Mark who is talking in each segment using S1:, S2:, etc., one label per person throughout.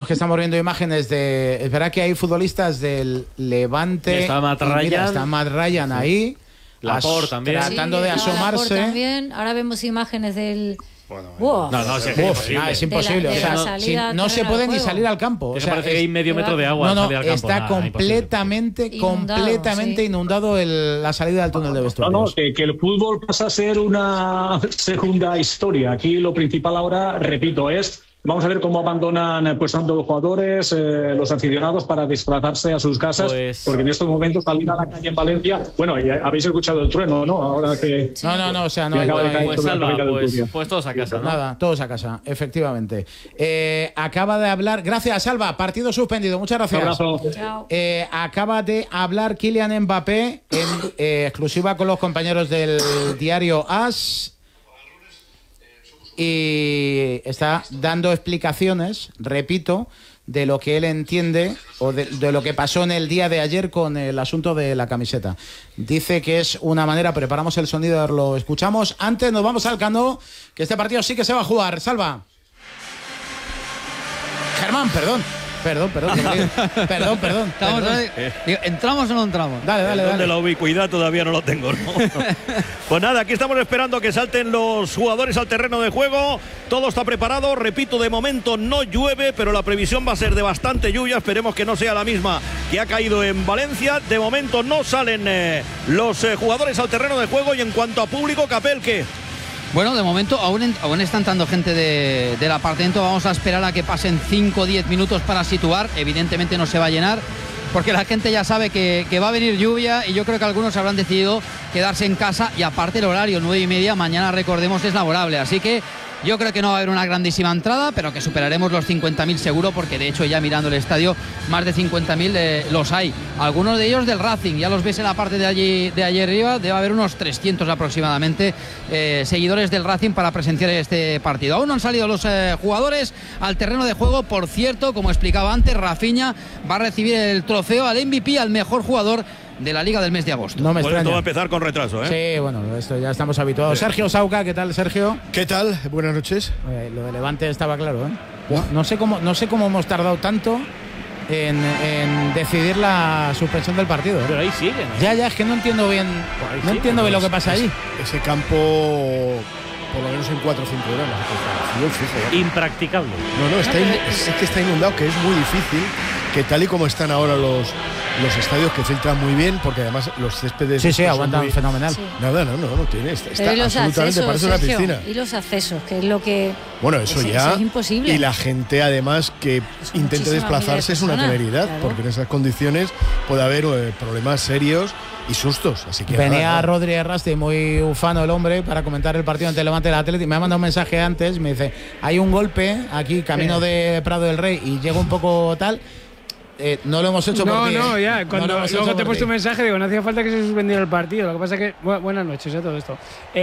S1: que estamos viendo imágenes de... Es verdad que hay futbolistas del Levante.
S2: Está Matt Ryan.
S1: Está Matt Ryan ahí.
S2: Laporte también.
S1: Tratando de asomarse.
S3: También. Ahora vemos imágenes del...
S1: Es imposible. No se puede ni salir al campo.
S2: Parece que hay medio metro de agua.
S1: Está completamente inundado la salida del túnel de vestuarios.
S4: Que el fútbol pasa a ser una segunda historia. Aquí lo principal ahora, repito, es... Vamos a ver cómo abandonan pues tanto los jugadores, los aficionados para desplazarse a sus casas, porque en estos momentos salir a la calle en Valencia, bueno, ya habéis escuchado el trueno, ¿no? Ahora que
S1: no, o sea, no hay
S2: pues todos a casa, ¿no?
S1: Nada, todos a casa, efectivamente. Acaba de hablar, gracias Salva, partido suspendido, muchas gracias.
S3: Chao.
S1: Acaba de hablar Kylian Mbappé en exclusiva con los compañeros del diario AS. Y está dando explicaciones, repito, de lo que él entiende o de lo que pasó en el día de ayer con el asunto de la camiseta. Dice que es una manera, preparamos el sonido, lo escuchamos. Antes nos vamos al Camp, que este partido sí que se va a jugar. Salva. Germán, perdón. Perdón.
S5: ¿Entramos o no entramos?
S1: Dale.
S6: De la ubicuidad todavía no lo tengo, ¿no? Pues nada, aquí estamos esperando a que salten los jugadores al terreno de juego. Todo está preparado. Repito, de momento no llueve, pero la previsión va a ser de bastante lluvia. Esperemos que no sea la misma que ha caído en Valencia. De momento no salen los jugadores al terreno de juego. Y en cuanto a público, Capel, ¿qué?
S5: Bueno, de momento aún está entrando gente de la parte dentro. Vamos a esperar a que pasen 5 o 10 minutos para situar. Evidentemente no se va a llenar, porque la gente ya sabe que va a venir lluvia, y yo creo que algunos habrán decidido quedarse en casa. Y aparte el horario, 9:30, mañana recordemos es laborable, así que yo creo que no va a haber una grandísima entrada, pero que superaremos los 50.000 seguro, porque de hecho ya mirando el estadio más de 50.000 los hay. Algunos de ellos del Racing, ya los ves en la parte de allí arriba, debe haber unos 300 aproximadamente seguidores del Racing para presenciar este partido. Aún no han salido los jugadores al terreno de juego. Por cierto, como explicaba antes, Rafinha va a recibir el trofeo al MVP, al mejor jugador de la Liga del mes de agosto.
S1: No me extraña.
S6: Todo va a empezar con retraso, ¿eh?
S1: Sí, bueno, esto ya estamos habituados. Sergio Sauca, ¿qué tal, Sergio?
S7: ¿Qué tal? Buenas noches.
S1: Lo de Levante estaba claro, ¿eh? No sé cómo hemos tardado tanto en decidir la suspensión del partido, ¿eh?
S2: Pero ahí sigue, ¿no?
S1: Ya, es que no entiendo bien. No entiendo bien lo que pasa ahí.
S7: Ese campo, por lo menos en 4 o 5 horas.
S2: Impracticable.
S7: No, es que está inundado, que es muy difícil que tal y como están ahora los estadios, que filtran muy bien, porque además los céspedes...
S1: Sí, aguantan fenomenal.
S7: Sí. Nada, no tiene. Está absolutamente,
S3: accesos,
S7: parece una
S3: Sergio,
S7: piscina.
S3: Y los accesos, que es lo que...
S7: Bueno, eso ya...
S3: es imposible.
S7: Y la gente, además, que intente desplazarse es una temeridad, claro. Porque en esas condiciones puede haber problemas serios y sustos. Así que
S1: venía Rodri Errasti, muy ufano el hombre, para comentar el partido ante el Levante del Atlético. Me ha mandado un mensaje antes, me dice, hay un golpe aquí, camino de Prado del Rey, y llego un poco tal... no lo hemos hecho por ti.
S8: Ya. Cuando luego te he puesto un mensaje, digo, no hacía falta que se suspendiera el partido. Lo que pasa es que... buenas noches a todo esto.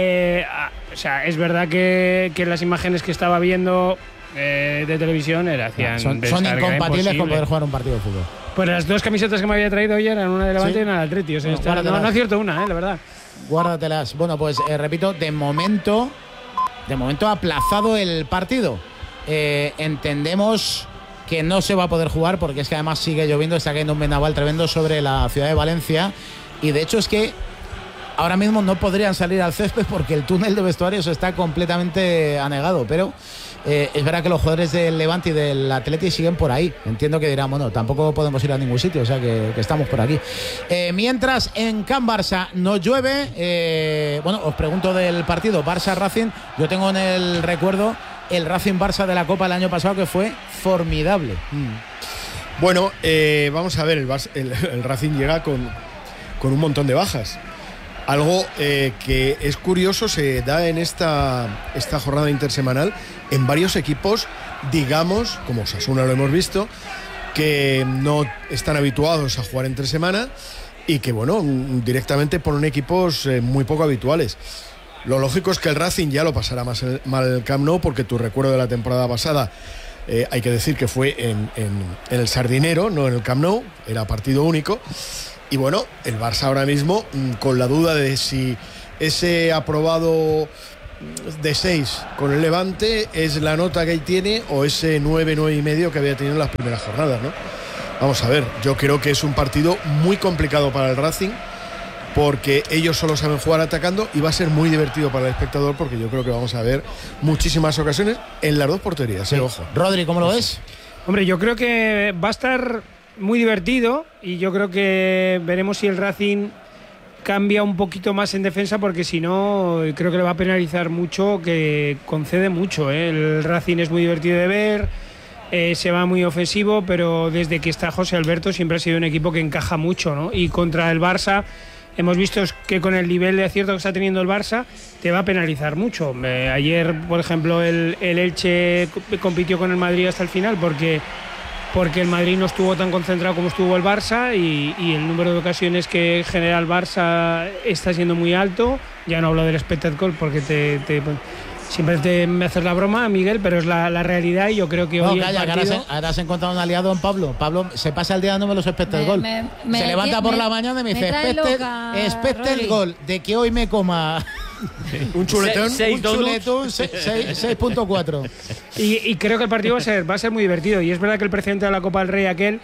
S8: O sea, es verdad que las images que estaba viendo de televisión son
S1: incompatibles con poder jugar un partido de fútbol.
S8: Pues las dos camisetas que me había traído hoy eran una de Levante y una del Atleti. O sea, no acierto una, la verdad.
S1: Guárdatelas. Bueno, pues repito, de momento aplazado el partido. Entendemos que no se va a poder jugar, porque es que además sigue lloviendo, está cayendo un vendaval tremendo sobre la ciudad de Valencia, y de hecho es que ahora mismo no podrían salir al césped porque el túnel de vestuarios está completamente anegado, pero es verdad que los jugadores del Levante y del Atleti siguen por ahí. Entiendo que dirán, bueno, tampoco podemos ir a ningún sitio, o sea que estamos por aquí. Mientras en Camp Barça no llueve, os pregunto del partido Barça-Racing. Yo tengo en el recuerdo el Racing-Barça de la Copa el año pasado, que fue formidable.
S7: Bueno, vamos a ver, el Racing llega con un montón de bajas. Algo que es curioso, se da en esta jornada intersemanal en varios equipos, digamos, como Osasuna lo hemos visto, que no están habituados a jugar entre semana y que, bueno, directamente ponen equipos muy poco habituales. Lo lógico es que el Racing ya lo pasará mal el Camp Nou, porque tu recuerdo de la temporada pasada, hay que decir que fue en el Sardinero, no en el Camp Nou, era partido único. Y bueno, el Barça ahora mismo con la duda de si ese aprobado de 6 con el Levante es la nota que tiene o ese 9,5 que había tenido en las primeras jornadas, ¿no? Vamos a ver, yo creo que es un partido muy complicado para el Racing porque ellos solo saben jugar atacando y va a ser muy divertido para el espectador porque yo creo que vamos a ver muchísimas ocasiones en las dos porterías, ojo.
S1: Rodri, ¿cómo lo ves?
S8: Hombre, yo creo que va a estar muy divertido y yo creo que veremos si el Racing cambia un poquito más en defensa porque si no creo que le va a penalizar mucho, que concede mucho, ¿eh? El Racing es muy divertido de ver, se va muy ofensivo, pero desde que está José Alberto siempre ha sido un equipo que encaja mucho, ¿no? Y contra el Barça hemos visto que con el nivel de acierto que está teniendo el Barça te va a penalizar mucho. Ayer, por ejemplo, el Elche compitió con el Madrid hasta el final porque el Madrid no estuvo tan concentrado como estuvo el Barça y el número de ocasiones que genera el Barça está siendo muy alto. Ya no hablo del espectáculo porque siempre me haces la broma, Miguel, pero es la realidad y yo creo que hoy
S1: calla,
S8: el partido...
S1: ahora has encontrado un aliado en Pablo. Pablo se pasa el día dándome los expected gol. Se levanta por la mañana y me dice expected gol de que hoy me coma...
S7: un chuletón,
S1: 6.4.
S8: Y creo que el partido va a ser muy divertido. Y es verdad que el presidente de la Copa del Rey, aquel,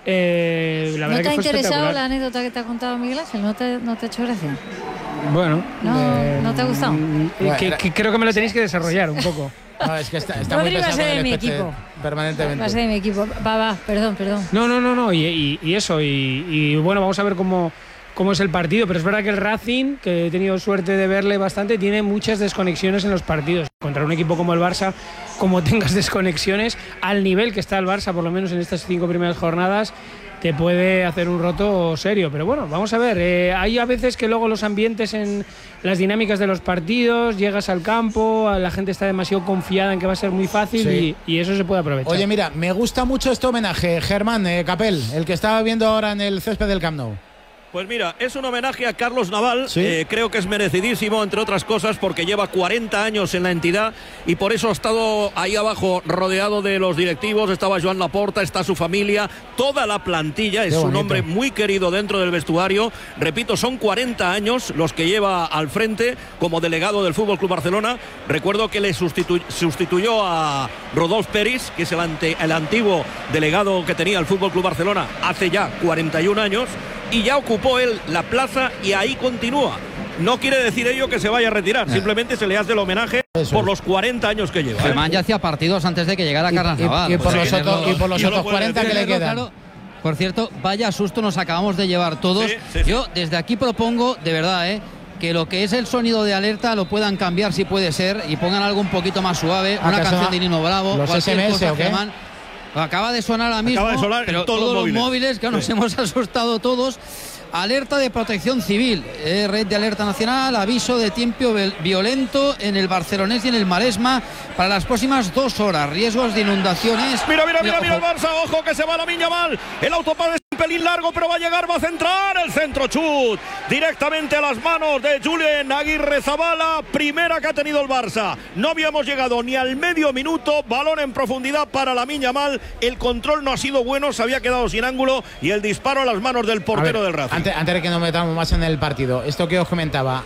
S8: la verdad
S3: ¿No te ha
S8: que fue
S3: interesado la anécdota que te ha contado Miguel Ángel? ¿No te ha hecho gracia?
S8: Bueno.
S3: ¿No te ha gustado?
S8: Que creo que me lo tenéis que desarrollar un poco.
S1: No, es que está
S3: Rodri
S1: muy
S3: va a
S1: pesado
S3: ser de
S1: con el
S3: mi
S1: expected
S3: equipo.
S1: permanentemente.
S3: Va a ser de mi equipo. Va, perdón.
S8: No. Y eso. Y bueno, vamos a ver cómo es el partido, pero es verdad que el Racing, que he tenido suerte de verle bastante, tiene muchas desconexiones en los partidos. Contra un equipo como el Barça, como tengas desconexiones, al nivel que está el Barça, por lo menos en estas 5 primeras jornadas, te puede hacer un roto serio. Pero bueno, vamos a ver. Hay a veces que luego los ambientes en las dinámicas de los partidos, llegas al campo, la gente está demasiado confiada en que va a ser muy fácil y eso se puede aprovechar.
S1: Oye, mira, me gusta mucho este homenaje, Germán Capel, el que estaba viendo ahora en el césped del Camp Nou.
S6: Pues mira, es un homenaje a Carlos Naval,
S1: ¿Sí?
S6: Creo que es merecidísimo, entre otras cosas, porque lleva 40 años en la entidad y por eso ha estado ahí abajo rodeado de los directivos. Estaba Joan Laporta, está su familia, toda la plantilla, es un hombre muy querido dentro del vestuario. Repito, son 40 años los que lleva al frente como delegado del FC Barcelona. Recuerdo que le sustituyó a Rodolphe Peris, que es el antiguo delegado que tenía el FC Barcelona hace ya 41 años, y ya ocupó él la plaza y ahí continúa. No quiere decir ello que se vaya a retirar, simplemente se le hace el homenaje por los 40 años que lleva.
S5: Germán ya hacía partidos antes de que llegara Carlos Naval.
S1: Y por los otros 40 que le quedan.
S5: Claro. Por cierto, vaya susto nos acabamos de llevar todos.
S6: Sí.
S5: Yo desde aquí propongo, de verdad, que lo que es el sonido de alerta lo puedan cambiar si puede ser y pongan algo un poquito más suave, una canción de Nino Bravo,
S1: los
S5: cualquier
S1: SMS,
S5: cosa,
S1: ¿o qué?
S5: Germán. Acaba de sonar ahora mismo, pero todos los móviles que nos hemos asustado todos. Alerta de protección civil, red de alerta nacional, aviso de tiempo violento en el Barcelonés y en el Maresma para las próximas 2 horas, riesgos de inundaciones.
S6: Mira el Barça, ojo que se va Lamine Yamal, el autopase es un pelín largo pero va a llegar, va a centrar el centro, chut directamente a las manos de Julen Aguirrezabala, primera que ha tenido el Barça. No habíamos llegado ni al medio minuto, balón en profundidad para Lamine Yamal, el control no ha sido bueno, se había quedado sin ángulo y el disparo a las manos del portero del Racing.
S1: Antes de que nos metamos más en el partido, esto que os comentaba,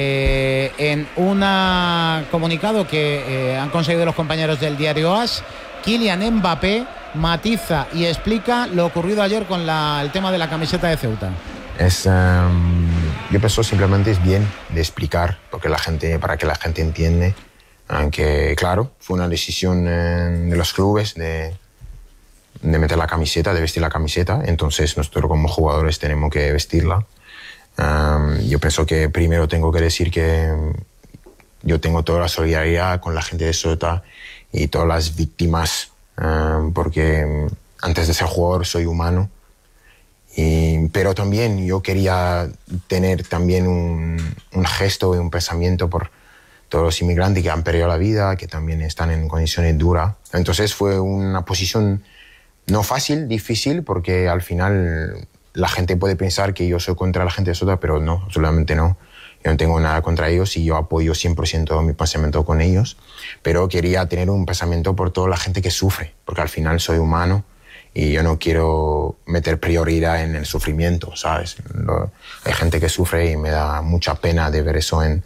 S1: en un comunicado que han conseguido los compañeros del diario AS, Kylian Mbappé matiza y explica lo ocurrido ayer con el tema de la camiseta de Ceuta.
S9: Yo pienso simplemente es bien de explicar para que la gente entiende, aunque claro, fue una decisión de los clubes de meter la camiseta, de vestir la camiseta, entonces nosotros como jugadores tenemos que vestirla. Yo pienso que primero tengo que decir que yo tengo toda la solidaridad con la gente de Ceuta y todas las víctimas, porque antes de ser jugador soy humano, pero también yo quería tener también un gesto y un pensamiento por todos los inmigrantes que han perdido la vida, que también están en condiciones duras. Entonces fue una posición no fácil, difícil, porque al final la gente puede pensar que yo soy contra la gente de Ceuta, pero no, absolutamente no. Yo no tengo nada contra ellos y yo apoyo 100% mi pensamiento con ellos, pero quería tener un pensamiento por toda la gente que sufre, porque al final soy humano y yo no quiero meter prioridad en el sufrimiento, ¿sabes? Hay gente que sufre y me da mucha pena de ver eso en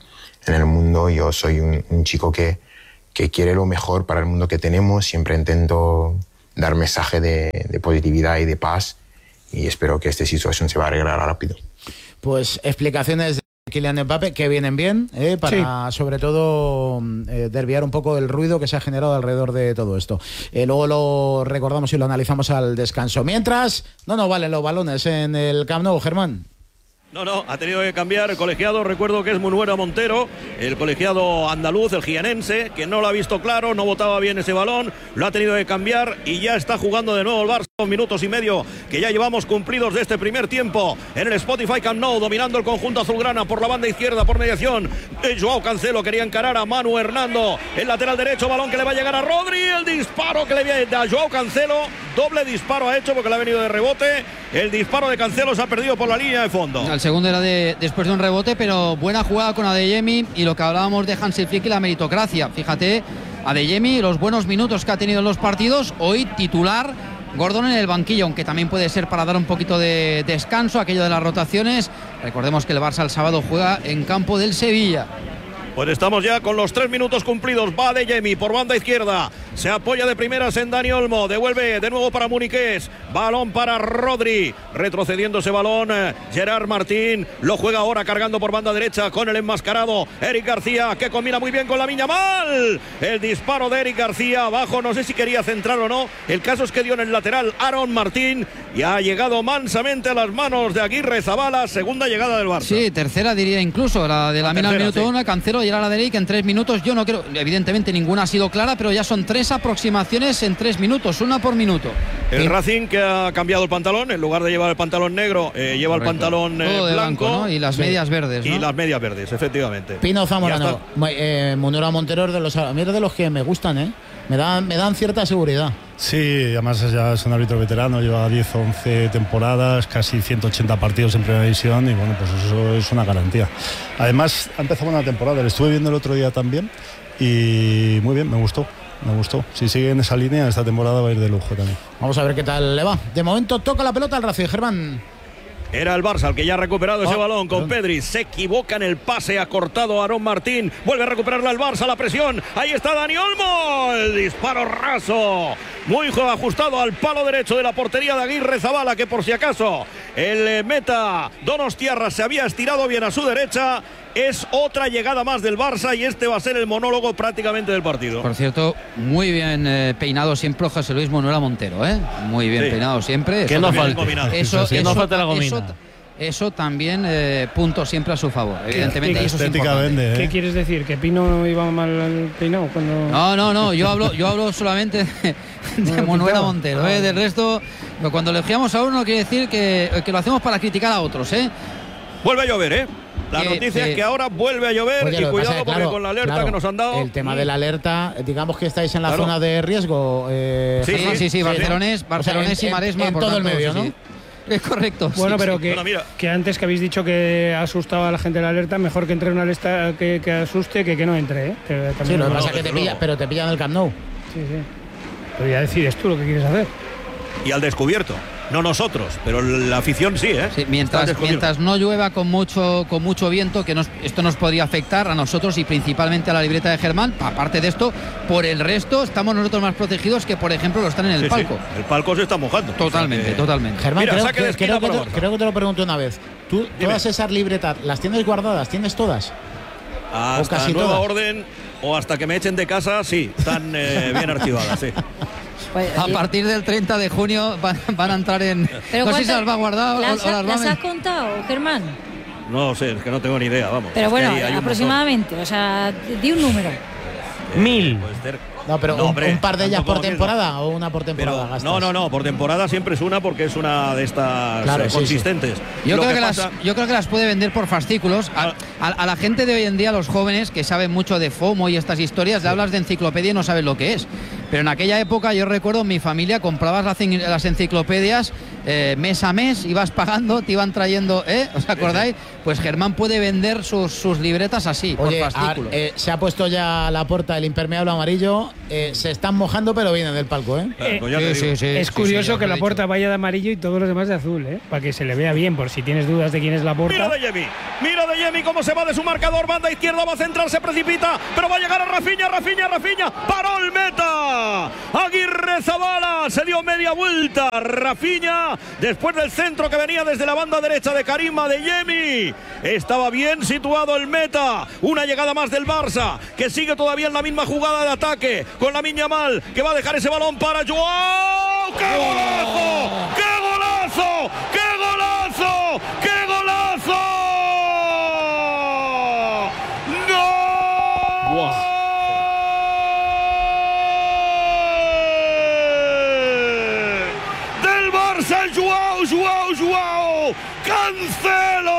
S9: en el mundo. Yo soy un chico que quiere lo mejor para el mundo que tenemos. Siempre intento dar mensaje de positividad y de paz, y espero que esta situación se va a arreglar rápido.
S1: Pues explicaciones de Kylian Mbappé que vienen bien, para sobre todo desviar un poco el ruido que se ha generado alrededor de todo esto. Luego lo recordamos y lo analizamos al descanso. Mientras, no nos valen los balones en el Camp Nou, Germán.
S6: No, ha tenido que cambiar el colegiado. Recuerdo que es Munuera Montero, el colegiado andaluz, el jienense, que no lo ha visto claro, no botaba bien ese balón, lo ha tenido que cambiar y ya está jugando de nuevo el Barça. 2 minutos y medio que ya llevamos cumplidos de este primer tiempo en el Spotify Camp Nou, dominando el conjunto azulgrana por la banda izquierda, por mediación de Joao Cancelo. Quería encarar a Manu Hernando, el lateral derecho, balón que le va a llegar a Rodri, el disparo que le viene a Joao Cancelo, doble disparo ha hecho porque le ha venido de rebote. El disparo de Cancelo se ha perdido por la línea de fondo.
S5: El segundo era después de un rebote, pero buena jugada con Adeyemi, y lo que hablábamos de Hansi Flick y la meritocracia. Fíjate, Adeyemi, los buenos minutos que ha tenido en los partidos, hoy titular, Gordon en el banquillo, aunque también puede ser para dar un poquito de descanso, aquello de las rotaciones. Recordemos que el Barça el sábado juega en campo del Sevilla.
S6: Pues estamos ya con los 3 minutos cumplidos. Va Adeyemi por banda izquierda, se apoya de primeras en Dani Olmo, devuelve de nuevo para Muniqués, balón para Rodri, retrocediendo ese balón Gerard Martín, lo juega ahora cargando por banda derecha con el enmascarado Eric García, que combina muy bien con Lamine Yamal. El disparo de Eric García abajo, no sé si quería centrar o no, el caso es que dio en el lateral Aaron Martín y ha llegado mansamente a las manos de Aguirre Zabala. Segunda llegada del Barça.
S5: Sí, tercera diría incluso, la de Lamine al minuto 1, Cancelo y ahora la de Eric en 3 minutos. Yo no creo, evidentemente ninguna ha sido clara, pero ya son 3 aproximaciones en 3 minutos, una por minuto.
S6: El Racing, que ha cambiado el pantalón, en lugar de llevar el pantalón negro, lleva el pantalón blanco,
S5: ¿no? Y las medias verdes, ¿no?
S6: Y las medias verdes, efectivamente.
S1: Pino Zamorano, Munuera Montero a mí es de los que me gustan, me dan cierta seguridad.
S10: Sí, además ya es un árbitro veterano, lleva 10 o 11 temporadas, casi 180 partidos en primera división, y bueno, pues eso es una garantía. Además, ha empezado una temporada, le estuve viendo el otro día también, y muy bien, me gustó. Si sigue en esa línea, esta temporada va a ir de lujo también.
S1: Vamos a ver qué tal le va. De momento toca la pelota al Racing, Germán.
S6: Era el Barça el que ya ha recuperado ese balón con Pedri. Se equivoca en el pase, ha cortado a Aaron Martín. Vuelve a recuperarla el Barça, la presión. Ahí está Dani Olmo. El disparo raso, muy ajustado al palo derecho de la portería de Aguirre Zabala, que por si acaso el meta Donostiarra se había estirado bien a su derecha. Es otra llegada más del Barça y este va a ser el monólogo prácticamente del partido.
S5: Por cierto, muy bien peinado siempre José Luis Munuera Montero, muy bien peinado siempre.
S2: Que no falte. No falte la gomina.
S5: Eso también punto siempre a su favor, evidentemente. Y eso es importante.
S8: ¿Qué quieres decir? ¿Que Pino iba mal peinado?
S5: No, yo hablo solamente de Munuera Montero. Del resto, cuando elogiamos a uno quiere decir que lo hacemos para criticar a otros.
S6: Vuelve a llover, La noticia es que ahora vuelve a llover. Oye, y cuidado porque con la alerta que nos han dado.
S1: El tema de la alerta, digamos que estáis en la zona de riesgo.
S5: Sí, Barcelonés y Maresma.
S1: En todo el medio, ¿no?
S5: Es correcto.
S8: Bueno, pero que antes que habéis dicho que asustaba a la gente la alerta, mejor que entre una alerta que asuste que no entre.
S1: Sí, lo que pasa es que te pillan el Camp Nou.
S8: Sí. Pero ya decides tú lo que quieres hacer.
S6: Y al descubierto. No nosotros, pero la afición sí,
S5: Sí, mientras no llueva con mucho viento, que esto nos podría afectar a nosotros y principalmente a la libreta de Germán. Aparte de esto, por el resto estamos nosotros más protegidos que, por ejemplo, lo están en el palco.
S6: Sí. El palco se está mojando.
S5: Totalmente.
S1: Germán, creo que te lo pregunto una vez. ¿Tú todas esas libretas las tienes guardadas? ¿Tienes todas?
S6: Hasta casi nueva orden o hasta que me echen de casa, sí, están bien archivadas, sí.
S5: A partir del 30 de junio van a entrar en...
S3: ¿Pero
S5: no sé si se las va a guardar
S3: ¿Las has contado, Germán?
S6: No sé, es que no tengo ni idea, vamos.
S3: Pero bueno, aproximadamente, o sea, di un número.
S2: 1000.
S1: No, pero un par de ellas por temporada o una por temporada.
S6: Pero, no, por temporada siempre es una porque es una de estas consistentes.
S5: Sí. Yo creo que las puede vender por fascículos. A la gente de hoy en día, los jóvenes que saben mucho de FOMO y estas historias, le hablas de enciclopedia y no saben lo que es. pero en aquella época yo recuerdo en mi familia comprabas las enciclopedias mes a mes, ibas pagando, te iban trayendo, ¿os acordáis? Pues Germán puede vender sus libretas así,
S1: oye,
S5: por fascículos.
S1: Se ha puesto ya la porta del impermeable amarillo, se están mojando pero vienen del palco,
S8: es curioso que la porta vaya de amarillo y todos los demás de azul, para que se le vea bien, por si tienes dudas de quién es la porta.
S6: Mira de Yemi cómo se va de su marcador, banda izquierda, va a centrar, se precipita, pero va a llegar a Rafinha, paró el meta, Aguirrezabala se dio media vuelta, Rafinha, después del centro que venía desde la banda derecha de Karim Adeyemi, estaba bien situado el meta, una llegada más del Barça, que sigue todavía en la misma jugada de ataque, con Lamine Yamal, que va a dejar ese balón para Joao, ¡qué golazo! ¡Qué golazo! ¡Qué golazo! ¡Qué golazo! Joao Cancelo,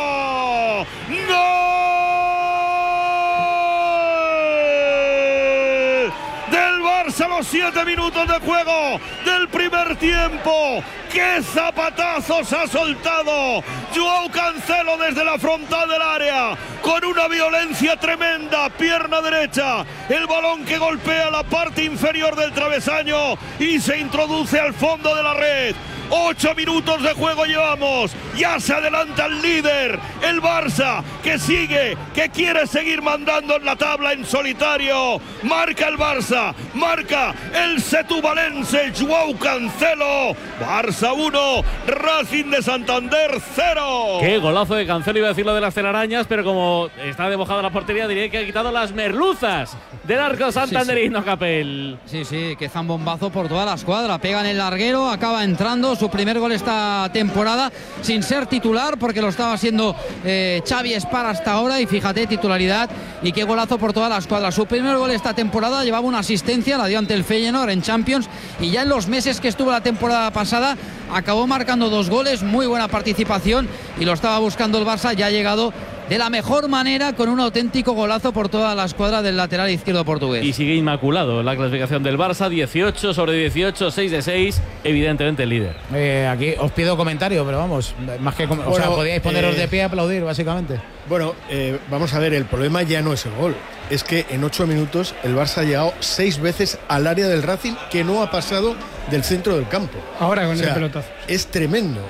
S6: gol del Barça a los 7 minutos de juego del primer tiempo. ¡Qué zapatazos ha soltado Joao Cancelo desde la frontal del área! Con una violencia tremenda, pierna derecha, el balón que golpea la parte inferior del travesaño y se introduce al fondo de la red. 8 minutos de juego llevamos, ya se adelanta el líder, el Barça, que sigue, que quiere seguir mandando en la tabla en solitario. Marca el Barça, marca el setubalense Joao Cancelo. Barça 1, Racing de Santander 0.
S2: Qué golazo de Cancelo, iba a decir lo de las telarañas, pero como está dibujada la portería, diría que ha quitado las merluzas del arco santanderino, Capel.
S5: Sí, que zambombazo por toda la escuadra, pega en el larguero, acaba entrando su primer gol esta temporada sin ser titular, porque lo estaba haciendo Xavi Espar hasta ahora, y fíjate, titularidad, y qué golazo por toda la escuadra. Su primer gol esta temporada, llevaba una asistencia, la dio ante el Feyenoord en Champions, y ya en los meses que estuvo la temporada pasada acabó marcando 2 goles, muy buena participación, y lo estaba buscando el Barça, ya ha llegado de la mejor manera con un auténtico golazo por toda la escuadra del lateral izquierdo portugués.
S2: Y sigue inmaculado la clasificación del Barça, 18 sobre 18, 6 de 6, evidentemente el líder.
S1: Aquí os pido comentario, pero vamos, más que o sea, podíais poneros de pie a aplaudir, básicamente.
S7: Bueno, vamos a ver, el problema ya no es el gol, es que en 8 minutos el Barça ha llegado 6 veces al área del Racing, que no ha pasado del centro del campo.
S8: Ahora con el pelotazo.
S7: Es tremendo.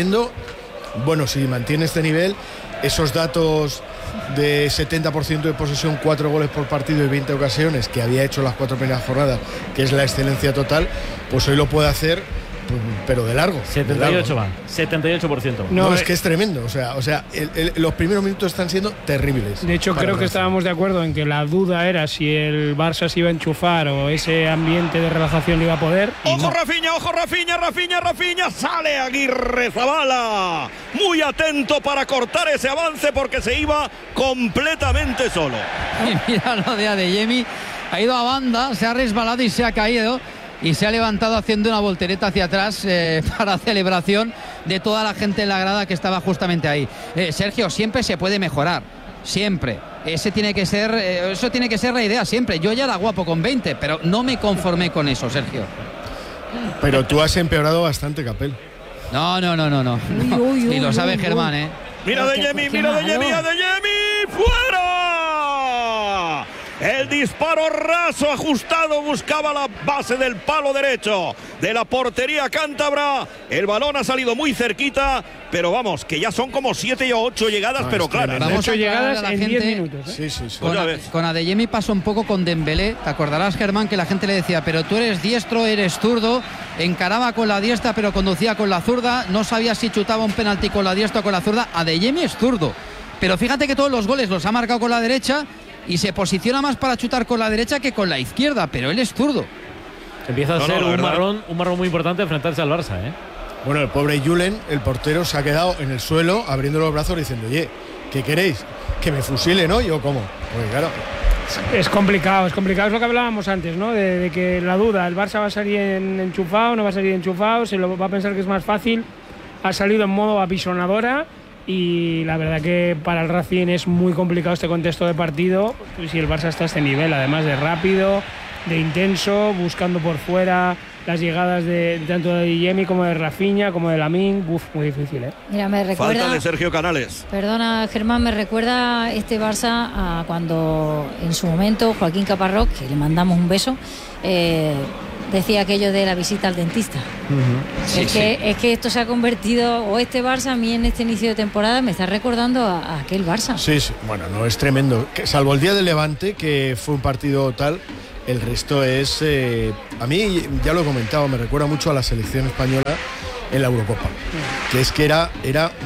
S7: Bueno, si mantiene este nivel, esos datos de 70% de posesión, 4 goles por partido y 20 ocasiones que había hecho las 4 primeras jornadas, que es la excelencia total, pues hoy lo puede hacer, pero de largo.
S2: 78 va, 78%.
S7: No, es que es tremendo. O sea, los primeros minutos están siendo terribles.
S8: De hecho, creo que estábamos de acuerdo en que la duda era si el Barça se iba a enchufar o ese ambiente de relajación iba a poder.
S6: ¡Ojo, Rafinha! Rafinha! ¡Sale Aguirrezabala! Muy atento para cortar ese avance, porque se iba completamente solo.
S5: Y mira lo de Adeyemi, ha ido a banda, se ha resbalado y se ha caído. Y se ha levantado haciendo una voltereta hacia atrás para celebración de toda la gente en la grada que estaba justamente ahí. Sergio, siempre se puede mejorar, siempre. Eso tiene que ser la idea siempre. Yo ya era guapo con 20, pero no me conformé con eso, Sergio.
S7: Pero tú has empeorado bastante, Capel.
S5: No. Y lo sabe Germán, ¿eh?
S6: Mira Adeyemi, ¡fuera! El disparo raso, ajustado, buscaba la base del palo derecho de la portería cántabra. El balón ha salido muy cerquita, pero vamos, que ya son como 7 o 8 llegadas, pero claras.
S8: Vamos, 8 llegadas en 10 minutos.
S7: Sí.
S5: Con Adeyemi pasó un poco con Dembélé. Te acordarás, Germán, que la gente le decía, pero tú eres diestro, eres zurdo. Encaraba con la diestra, pero conducía con la zurda. No sabía si chutaba un penalti con la diestra o con la zurda. Adeyemi es zurdo. Pero fíjate que todos los goles los ha marcado con la derecha y se posiciona más para chutar con la derecha que con la izquierda, pero él es zurdo.
S2: Empieza a ser un marrón muy importante enfrentarse al Barça, ¿eh?
S7: Bueno, el pobre Julen, el portero, se ha quedado en el suelo abriendo los brazos diciendo, oye, ¿qué queréis? ¿Que me fusilen hoy o cómo? Pues claro.
S8: Es complicado, es lo que hablábamos antes, ¿no? De que la duda, el Barça va a salir enchufado, no va a salir enchufado, se lo va a pensar que es más fácil. Ha salido en modo apisonadora. Y la verdad que para el Racing es muy complicado este contexto de partido, si el Barça está a este nivel, además de rápido, de intenso, buscando por fuera las llegadas de tanto de Guillemi como de Rafinha, como de Lamine. Muy difícil, ¿eh?
S3: Mira, me recuerda.
S6: Falta de Sergio Canales.
S3: Perdona, Germán, me recuerda este Barça a cuando en su momento Joaquín Caparrós, que le mandamos un beso, decía aquello de la visita al dentista. Es que esto se ha convertido, o este Barça a mí en este inicio de temporada me está recordando a aquel Barça.
S7: Sí, bueno, no, es tremendo. Salvo el día del Levante, que fue un partido tal, el resto es, a mí, ya lo he comentado, me recuerda mucho a la selección española en la Eurocopa, que es que era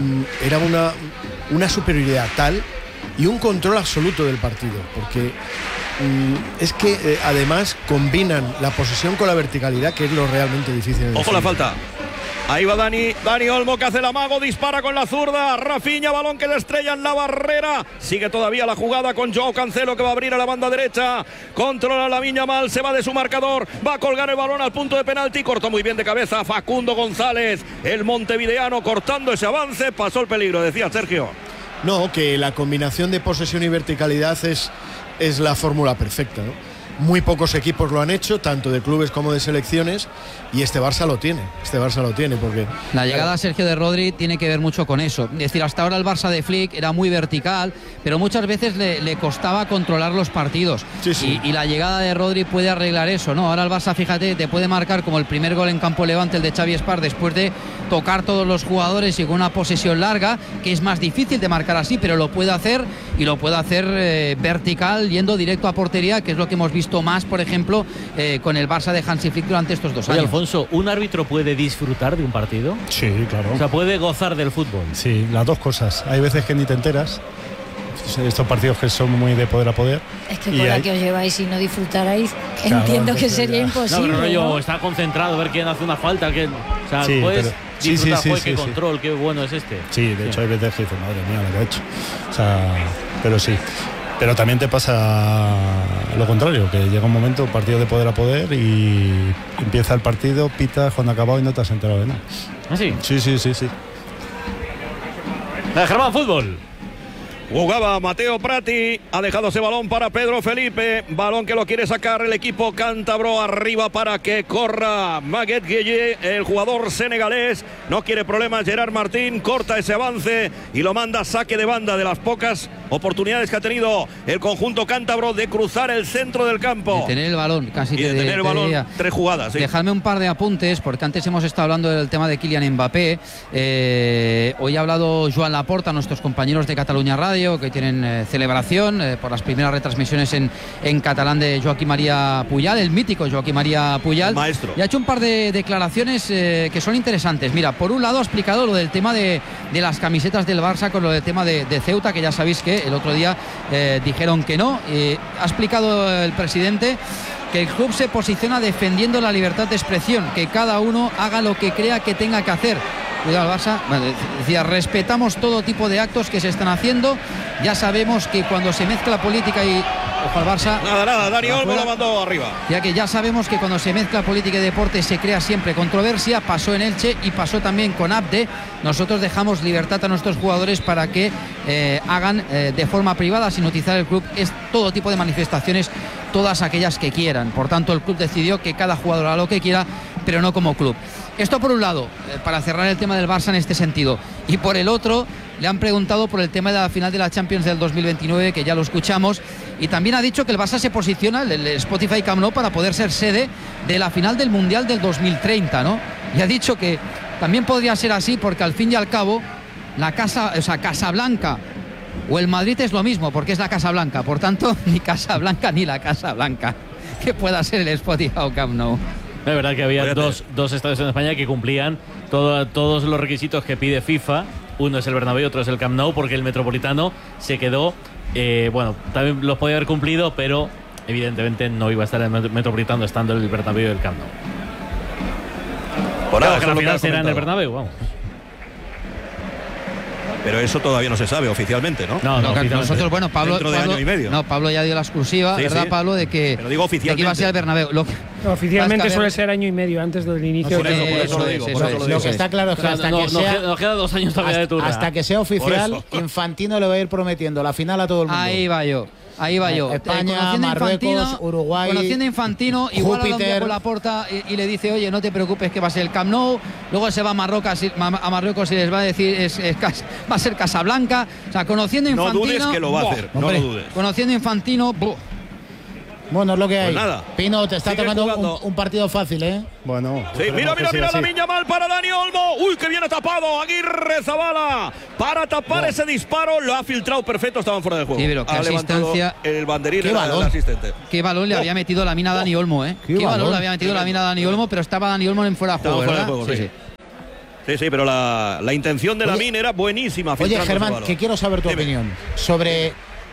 S7: una superioridad tal y un control absoluto del partido, porque es que además combinan la posesión con la verticalidad, que es lo realmente difícil.
S6: Ojo la falta. Ahí va Dani Olmo, que hace el amago, dispara con la zurda. Rafinha, balón que le estrella en la barrera. Sigue todavía la jugada con Joao Cancelo, que va a abrir a la banda derecha. Controla Lamine Yamal, se va de su marcador. Va a colgar el balón al punto de penalti. Cortó muy bien de cabeza Facundo González, el montevideano, cortando ese avance. Pasó el peligro, decía Sergio.
S7: No, que la combinación de posesión y verticalidad es la fórmula perfecta, ¿no? Muy pocos equipos lo han hecho, tanto de clubes como de selecciones, y este Barça lo tiene, porque
S5: la llegada, Sergio, de Rodri tiene que ver mucho con eso. Es decir, hasta ahora el Barça de Flick era muy vertical, pero muchas veces le costaba controlar los partidos.
S7: Sí.
S5: Y la llegada de Rodri puede arreglar eso, ¿no? Ahora el Barça, fíjate, te puede marcar como el primer gol en campo Levante, el de Xavi Espar, después de tocar todos los jugadores y con una posesión larga, que es más difícil de marcar así, pero lo puede hacer, y lo puede hacer vertical, yendo directo a portería, que es lo que hemos visto más, por ejemplo, con el Barça de Hansi Flick durante estos 2 años.
S2: Alfonso, ¿un árbitro puede disfrutar de un partido?
S10: Sí, claro.
S2: O sea, puede gozar del fútbol.
S10: Sí, las dos cosas. Hay veces que ni te enteras. Estos partidos que son muy de poder a poder.
S3: Es que con la que os lleváis, si no disfrutarais, claro, entiendo que sería imposible.
S2: No, yo está concentrado, ver quién hace una falta. O sea,
S10: sí,
S2: puedes disfrutar, qué
S10: sí.
S2: Control, qué bueno es este.
S10: Sí, de hecho hay veces que dices, madre mía, lo que ha hecho. O sea, pero sí. Pero también te pasa lo contrario, que llega un momento, un partido de poder a poder, y empieza el partido, pitas cuando ha acabado y no te has enterado de nada.
S2: ¿Ah, sí?
S10: Sí.
S2: Germán, fútbol.
S6: Jugaba Mateo Prati, ha dejado ese balón para Pedro Felipe, balón que lo quiere sacar el equipo cántabro, arriba para que corra Maguette Gueye, el jugador senegalés, no quiere problemas. Gerard Martín corta ese avance y lo manda a saque de banda, de las pocas oportunidades que ha tenido el conjunto cántabro de cruzar el centro del campo.
S5: De tener el balón, casi.
S6: Y de tener el balón, 3 jugadas. Sí.
S5: Dejadme un par de apuntes, porque antes hemos estado hablando del tema de Kylian Mbappé. Hoy ha hablado Joan Laporta, nuestros compañeros de Cataluña Radio, que tienen celebración por las primeras retransmisiones en catalán de Joaquim María Puyal, el mítico Joaquim María Puyal.
S6: Maestro.
S5: Y ha hecho un par de declaraciones que son interesantes. Mira, por un lado ha explicado lo del tema de las camisetas del Barça con lo del tema de Ceuta, que ya sabéis que el otro día dijeron que no. Ha explicado el presidente que el club se posiciona defendiendo la libertad de expresión, que cada uno haga lo que crea que tenga que hacer. Cuidado al Barça, decía, respetamos todo tipo de actos que se están haciendo, ya sabemos que cuando se mezcla política y... Ojo al Barça.
S6: Nada, Dani Olmo lo mandó arriba.
S5: Ya que ya sabemos que cuando se mezcla política y deporte se crea siempre controversia, pasó en Elche y pasó también con Abde. Nosotros dejamos libertad a nuestros jugadores para que hagan de forma privada, sin utilizar el club, es todo tipo de manifestaciones, todas aquellas que quieran. Por tanto, el club decidió que cada jugador haga lo que quiera, pero no como club. Esto por un lado, para cerrar el tema del Barça en este sentido. Y por el otro, le han preguntado por el tema de la final de la Champions del 2029, que ya lo escuchamos, y también ha dicho que el Barça se posiciona, el Spotify Camp Nou, para poder ser sede de la final del Mundial del 2030, ¿no? Y ha dicho que también podría ser así, porque al fin y al cabo la Casablanca o el Madrid es lo mismo, porque es la Casa Blanca, por tanto ni Casablanca ni la Casa Blanca que pueda ser el Spotify Camp Nou.
S2: Es verdad que había dos estadios en España que cumplían todos los requisitos que pide FIFA. Uno es el Bernabéu, otro es el Camp Nou, porque el Metropolitano se quedó, también los podía haber cumplido, pero evidentemente no iba a estar el Metropolitano estando el Bernabéu y el Camp Nou.
S6: Por
S2: claro, que la final será en el Bernabéu, vamos.
S6: Pero eso todavía no se sabe oficialmente, ¿no?
S5: No, nosotros, bueno, Pablo,
S6: dentro de año y medio.
S5: No, Pablo ya dio la exclusiva, sí, ¿verdad, sí. Pablo? De que,
S6: pero digo oficialmente,
S5: de que iba a ser el Bernabéu.
S8: Oficialmente suele ser año y medio antes del inicio.
S6: Por eso lo digo.
S1: Lo que está claro es que
S2: nos queda 2 años todavía de turno.
S1: Hasta que sea oficial, Infantino le va a ir prometiendo la final a todo el mundo.
S5: Ahí va yo.
S1: España, Marruecos, Uruguay.
S5: Conociendo a Infantino, igual habla con Laporta y le dice, oye, no te preocupes que va a ser el Camp Nou. Luego se va a Marruecos y les va a decir, va a ser Casablanca. O sea, conociendo a Infantino.
S6: No dudes que lo va a hacer, no lo dudes.
S5: Conociendo a Infantino.
S1: Bueno, es lo que hay.
S6: Pues nada.
S1: Pino, te está tocando un partido fácil, ¿eh?
S7: Bueno.
S6: Sí, mira, Lamine Yamal para Dani Olmo. Uy, que viene tapado. Aguirrezabala para tapar ese disparo. Lo ha filtrado perfecto, estaban fuera de juego.
S5: Sí, pero qué asistencia.
S6: El banderín
S1: del
S6: asistente.
S5: Qué balón le había metido Lamine a Dani Olmo, ¿eh? Qué balón le había metido Lamine a Dani Olmo, pero estaba Dani Olmo en fuera de juego,
S6: Fuera
S5: ¿verdad?
S6: de juego, sí, pero la intención de Lamine era buenísima.
S1: Oye, Germán, que quiero saber tu opinión sobre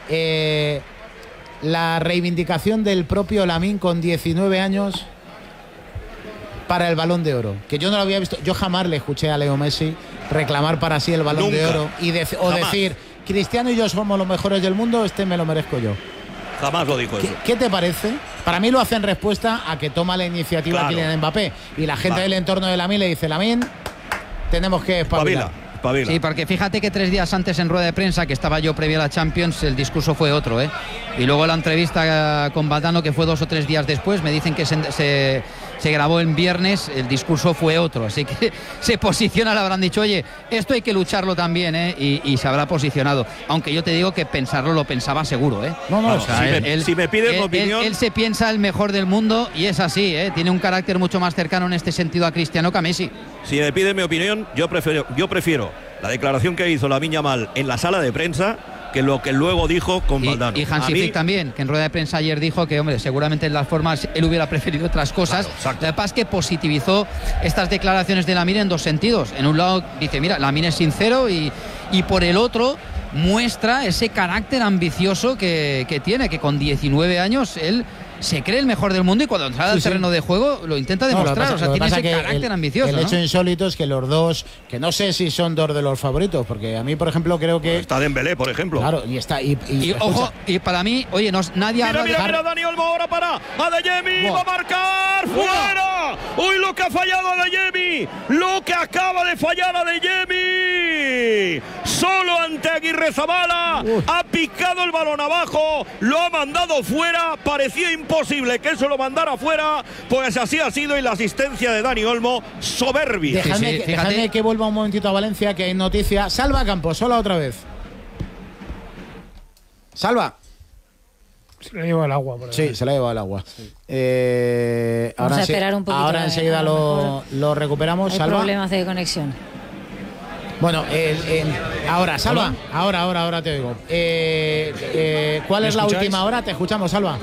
S1: la reivindicación del propio Lamine con 19 años para el Balón de Oro, que yo no lo había visto. Yo jamás le escuché a Leo Messi reclamar para sí el Balón de Oro o decir, Cristiano y yo somos los mejores del mundo, este me lo merezco yo.
S6: Jamás lo dijo eso.
S1: ¿Qué te parece? Para mí lo hace en respuesta a que toma la iniciativa Kylian Mbappé y la gente del entorno de Lamine le dice, Lamine, tenemos que espabilar.
S5: Sí, porque fíjate que 3 días antes en rueda de prensa, que estaba yo previo a la Champions, el discurso fue otro, ¿eh? Y luego la entrevista con Valdano, que fue 2 o 3 días después, me dicen que se grabó en viernes, el discurso fue otro. Así que se posiciona, le habrán dicho, oye, esto hay que lucharlo también, ¿eh? Y se habrá posicionado. Aunque yo te digo que pensarlo lo pensaba seguro, ¿eh?
S1: No,
S5: o sea,
S6: si me pides mi opinión.
S5: Él se piensa el mejor del mundo y es así, ¿eh? Tiene un carácter mucho más cercano en este sentido a Cristiano que a Messi.
S6: Si me pides mi opinión, yo prefiero la declaración que hizo Lamine Yamal en la sala de prensa que lo que luego dijo con Valdano.
S5: Y Hansi Flick también, que en rueda de prensa ayer dijo que, hombre, seguramente en las formas él hubiera preferido otras cosas. Claro, lo que pasa es que positivizó estas declaraciones de Lamine en 2 sentidos. En un lado dice, mira, Lamine es sincero y por el otro muestra ese carácter ambicioso que tiene, que con 19 años él se cree el mejor del mundo y cuando entra al terreno de juego lo intenta demostrar. O sea, tiene ese carácter ambicioso.
S1: El hecho insólito es que los dos, que no sé si son 2 de los favoritos, porque a mí, por ejemplo, creo que.
S6: Está Dembélé, por ejemplo.
S1: Claro, y está.
S5: Y ojo, y para mí, oye, nadie habla de.
S6: Mira, Dani Olmo ahora para Adeyemi, va a marcar, fuera. Uy, lo que ha fallado Adeyemi, lo que acaba de fallar Adeyemi. Solo ante Aguirrezabala, ha picado el balón abajo, lo ha mandado fuera, parecía imposible que eso lo mandara fuera, pues así ha sido y la asistencia de Dani Olmo soberbia.
S1: Dejadme que vuelva un momentito a Valencia, que hay noticia. Salva Campos, sola otra vez. Salva.
S8: Se la ha llevado el agua.
S1: Sí, se la ha llevado el agua.
S3: Vamos a esperar un poquito.
S1: Ahora enseguida lo recuperamos.
S3: Hay
S1: Salva.
S3: problemas de conexión.
S1: Bueno, ahora, Salva. Ahora te oigo. ¿Cuál es la última hora? Te escuchamos, Salva.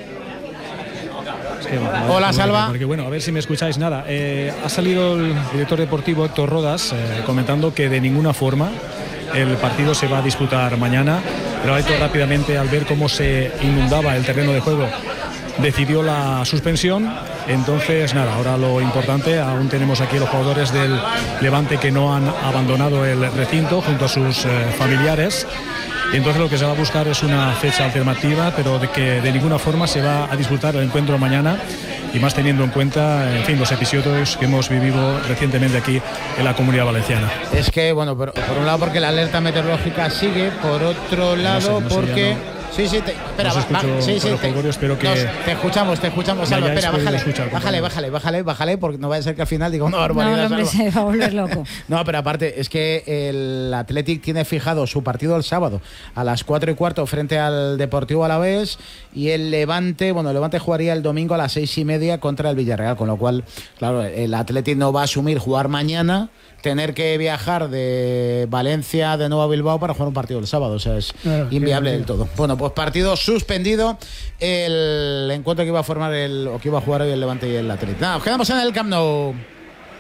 S1: Hola, Salva.
S11: Porque bueno, a ver si me escucháis. Nada, ha salido el director deportivo Héctor Rodas comentando que de ninguna forma el partido se va a disputar mañana, pero Héctor rápidamente, al ver cómo se inundaba el terreno de juego, decidió la suspensión. Entonces nada, ahora lo importante, aún tenemos aquí los jugadores del Levante que no han abandonado el recinto junto a sus familiares. Entonces lo que se va a buscar es una fecha alternativa, pero de que de ninguna forma se va a disputar el encuentro mañana, y más teniendo en cuenta, en fin, los episodios que hemos vivido recientemente aquí en la Comunidad Valenciana.
S1: Es que, bueno, por un lado porque la alerta meteorológica sigue, por otro lado porque... Sí, espera,
S11: espero que
S1: te escuchamos, Salva, espera, bájale, porque no vaya a ser que al final diga una barbaridad.
S3: No, hombre, se va a volver loco.
S1: No, pero aparte, es que el Athletic tiene fijado su partido el sábado a las 4:15 frente al Deportivo Alavés, y el Levante jugaría el domingo a las 6:30 contra el Villarreal, con lo cual, claro, el Athletic no va a asumir jugar mañana, tener que viajar de Valencia de nuevo a Bilbao para jugar un partido el sábado, o sea, es inviable del todo. Bueno, pues partido suspendido el encuentro que iba a formar que iba a jugar hoy el Levante y el Athletic. Nada, nos quedamos en el Camp Nou.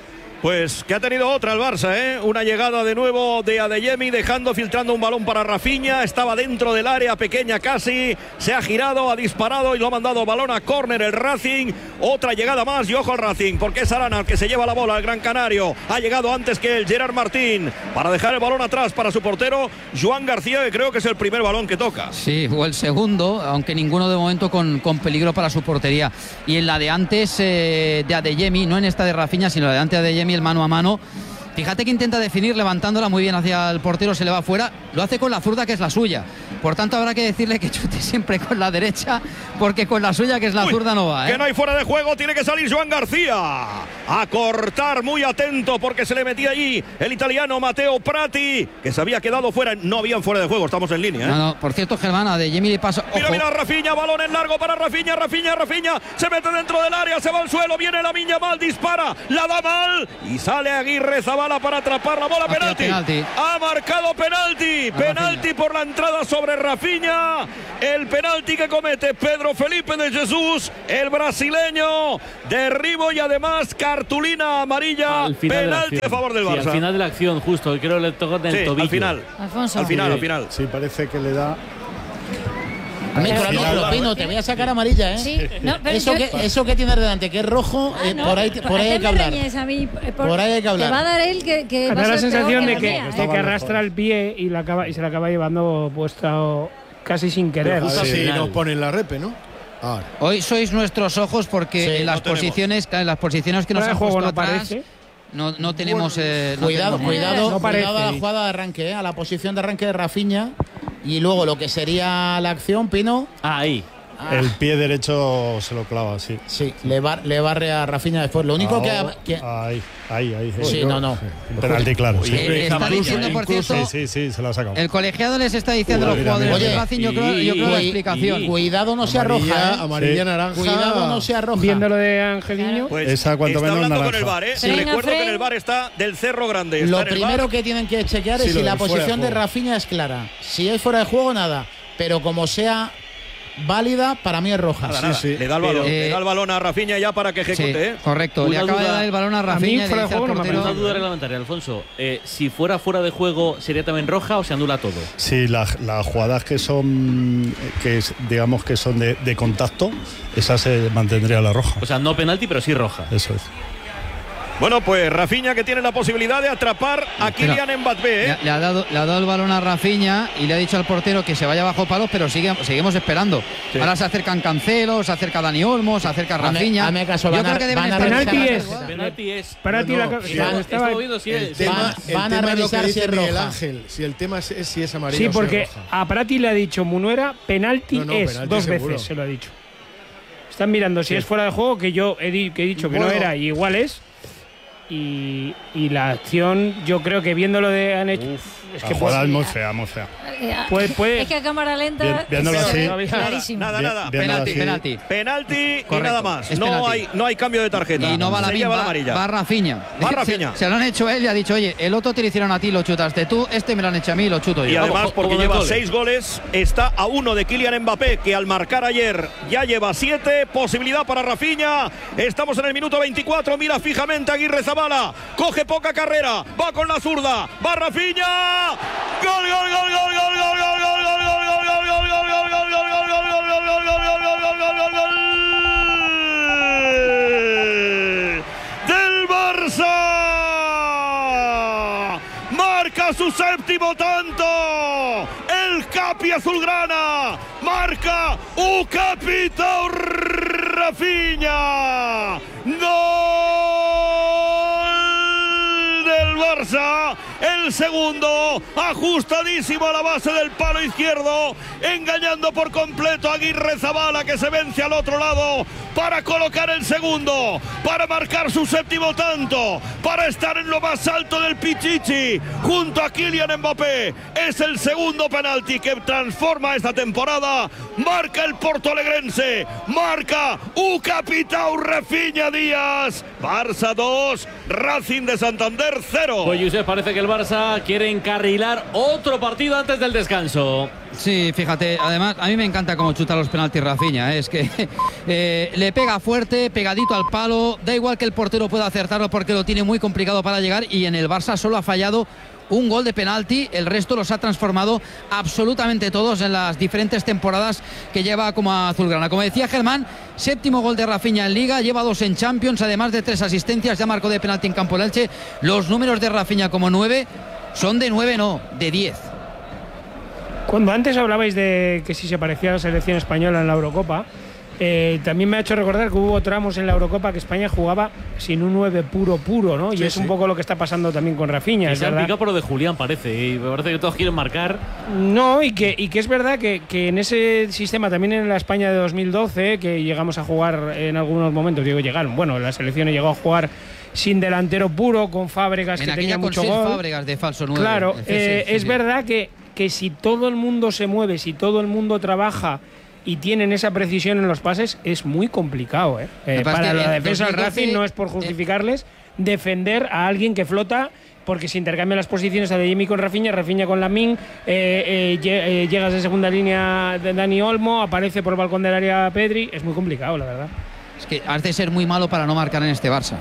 S6: Pues que ha tenido otra el Barça, ¿eh? Una llegada de nuevo de Adeyemi, filtrando un balón para Rafinha. Estaba dentro del área pequeña casi. Se ha girado, ha disparado y lo ha mandado balón a córner el Racing. Otra llegada más y ojo al Racing, porque es Arana el que se lleva la bola, el Gran Canario. Ha llegado antes que el Gerard Martín para dejar el balón atrás para su portero, Joan García, que creo que es el primer balón que toca.
S5: Sí, o el segundo, aunque ninguno de momento con peligro para su portería. Y en la de antes de Adeyemi, no en esta de Rafinha, sino la de antes de Adeyemi, el mano a mano. Fíjate que intenta definir levantándola muy bien hacia el portero, se le va fuera, lo hace con la zurda que es la suya. Por tanto habrá que decirle que chute siempre con la derecha, porque con la suya que es la zurda no va, ¿eh?
S6: Que no hay fuera de juego, tiene que salir Joan García a cortar, muy atento porque se le metía allí el italiano Matteo Prati, que se había quedado fuera. No habían fuera de juego, estamos en línea, ¿eh?
S5: No, por cierto, Germán, a Adeyemi le pasa. Ojo.
S6: Mira, Rafinha, balón en largo para Rafinha, se mete dentro del área, se va al suelo, viene Lamine Yamal, dispara, la da mal y sale Aguirre Zabala para atrapar la bola. Penalti. Ha marcado penalti por la entrada sobre Rafinha. El penalti que comete Pedro Felipe de Jesús, el brasileño, derribo y además cartulina amarilla, penalti a favor del Barça.
S2: Al final de la acción, justo, creo que le tocó en el tobillo.
S6: Al final.
S3: Alfonso.
S6: Al final.
S10: Sí, parece que le da.
S1: Micro, Pino, te voy a sacar amarilla, ¿eh?
S3: Sí, no, pero
S1: eso que tienes delante, que es rojo, por ahí hay que hablar. Por ahí hay que hablar.
S3: Te va a dar él que
S8: me
S3: va
S8: da
S3: a
S8: la
S3: ser
S8: sensación
S3: peor
S8: de
S3: que la
S8: que
S3: mía,
S8: arrastra el pie y se la acaba llevando puesto casi sin querer.
S7: Justo así nos ponen la repe, ¿no? Ahora.
S5: Hoy sois nuestros ojos porque en las posiciones que nos han puesto atrás no tenemos.
S1: Cuidado
S8: parece.
S1: a la jugada de arranque, a la posición de arranque de Rafinha. Y luego lo que sería la acción, Pino.
S2: Ahí.
S10: El pie derecho se lo clava, sí.
S1: Sí, le barre a Rafinha después. Lo único que
S10: Ahí.
S1: Sí, no.
S10: Penalti, claro. Sí.
S5: Está diciendo, por cierto.
S10: Sí, se lo ha sacado.
S5: El colegiado les está diciendo a los jugadores del Racing, yo creo la explicación.
S1: Cuidado, no se arroja.
S7: Amarilla, naranja.
S1: Cuidado, no se arroja.
S8: Viendo lo de Angeliño.
S6: Pues
S10: esa cuanto
S6: está
S10: menos
S6: hablando
S10: naranja.
S6: con el VAR, ¿eh? Sí, recuerdo que en el VAR está del Cerro Grande.
S1: Lo primero que tienen que chequear es si la posición de Rafinha es clara. Si es fuera de juego, nada. Pero como sea válida, para mí es roja.
S6: Nada. Le da el balón a Rafinha ya para que ejecute.
S5: Sí, correcto. Le acaba de dar el balón a Rafinha.
S2: Una duda reglamentaria, Alfonso. Si fuera de juego, ¿sería también roja o se anula todo?
S10: Sí, las jugadas que son de contacto, esa se mantendría la roja.
S2: O sea, no penalti, pero sí roja.
S10: Eso es.
S6: Bueno, pues Rafinha que tiene la posibilidad de atrapar a Kylian Mbappé, ¿eh?
S5: Le ha dado el balón a Rafinha y le ha dicho al portero que se vaya bajo palos, pero seguimos esperando. Sí. Ahora se acercan Cancelo, se acerca Dani Olmo, se acerca Rafinha.
S1: Caso, yo creo que deben estar.
S8: Penalti es.
S1: Van a revisar si es roja.
S7: Ángel, si el tema es si es amarilla.
S8: Sí, porque a Prati le ha dicho Munuera, penalti es
S7: penalti
S8: 2
S7: seguro.
S8: veces, se lo ha dicho. Están mirando si es fuera de juego, que yo he dicho que no era, y igual es. Y la acción, yo creo que viéndolo de han hecho.
S10: Es que jugada es muy fea.
S8: Puede.
S3: Es que a cámara lenta.
S10: Viéndolo así.
S3: Clarísimo.
S6: Nada. Penalti y nada más. No hay cambio de tarjeta.
S5: Y no va la amarilla. Va Rafinha. Se lo han hecho él y ha dicho, oye, el otro te lo hicieron a ti, lo chutaste tú, me lo han hecho a mí, lo chuto yo.
S6: Y además, porque lleva 6 goles, está a 1 de Kylian Mbappé, que al marcar ayer ya lleva 7. Posibilidad para Rafinha. Estamos en el minuto 24. Mira fijamente a Aguirre Zabala. Coge poca carrera. Va con la zurda. Va Rafinha. Gol. Del Barça. Marca su séptimo tanto. El Capi azulgrana. Marca Capitão Rafinha. Gol del Barça. El segundo, ajustadísimo a la base del palo izquierdo, engañando por completo a Aguirre Zabala, que se vence al otro lado para colocar el segundo, para marcar su séptimo tanto, para estar en lo más alto del Pichichi junto a Kylian Mbappé. Es el segundo penalti que transforma esta temporada. Marca el portoalegrense, marca Capitão Rafinha Díaz. Barça 2, Racing de Santander 0.
S2: Pues Josep, parece que el Barça quiere encarrilar otro partido antes del descanso.
S5: Sí, fíjate, además a mí me encanta cómo chuta los penaltis Rafinha, es que le pega fuerte, pegadito al palo, da igual que el portero pueda acertarlo porque lo tiene muy complicado para llegar, y en el Barça solo ha fallado un gol de penalti, el resto los ha transformado absolutamente todos en las diferentes temporadas que lleva como azulgrana. Como decía Germán, 7º gol de Rafinha en Liga, lleva 2 en Champions, además de 3 asistencias, ya marcó de penalti en campo del Elche. Los números de Rafinha como 9 son de 9, no, de 10.
S8: Cuando antes hablabais de que si se parecía a la selección española en la Eurocopa, también me ha hecho recordar que hubo tramos en la Eurocopa que España jugaba sin un 9 puro, ¿no? Y
S2: Sí,
S8: es un
S2: sí.
S8: poco lo que está pasando también con Rafinha.
S2: Que
S8: Es
S2: se han
S8: verdad.
S2: picado por lo de Julián, parece. Y me parece que todos quieren marcar.
S8: No, y que es verdad que en ese sistema, también en la España de 2012, que llegamos a jugar en algunos momentos, bueno, la selección llegó a jugar sin delantero puro, con Fábregas,
S5: En
S8: que
S5: aquella
S8: tenía
S5: con
S8: mucho
S5: 6
S8: gol.
S5: Fábregas de falso 9.
S8: Claro,
S5: Sí,
S8: es verdad que si todo el mundo se mueve, si todo el mundo trabaja y tienen esa precisión en los pases, es muy complicado. Para la defensa del Racing, no es por justificarles, defender a alguien que flota, porque se intercambian las posiciones a Adeyemi con Rafinha, Rafinha con Lamine, llegas de segunda línea de Dani Olmo, aparece por el balcón del área Pedri, es muy complicado, la verdad.
S5: Es que has de ser muy malo para no marcar en este Barça.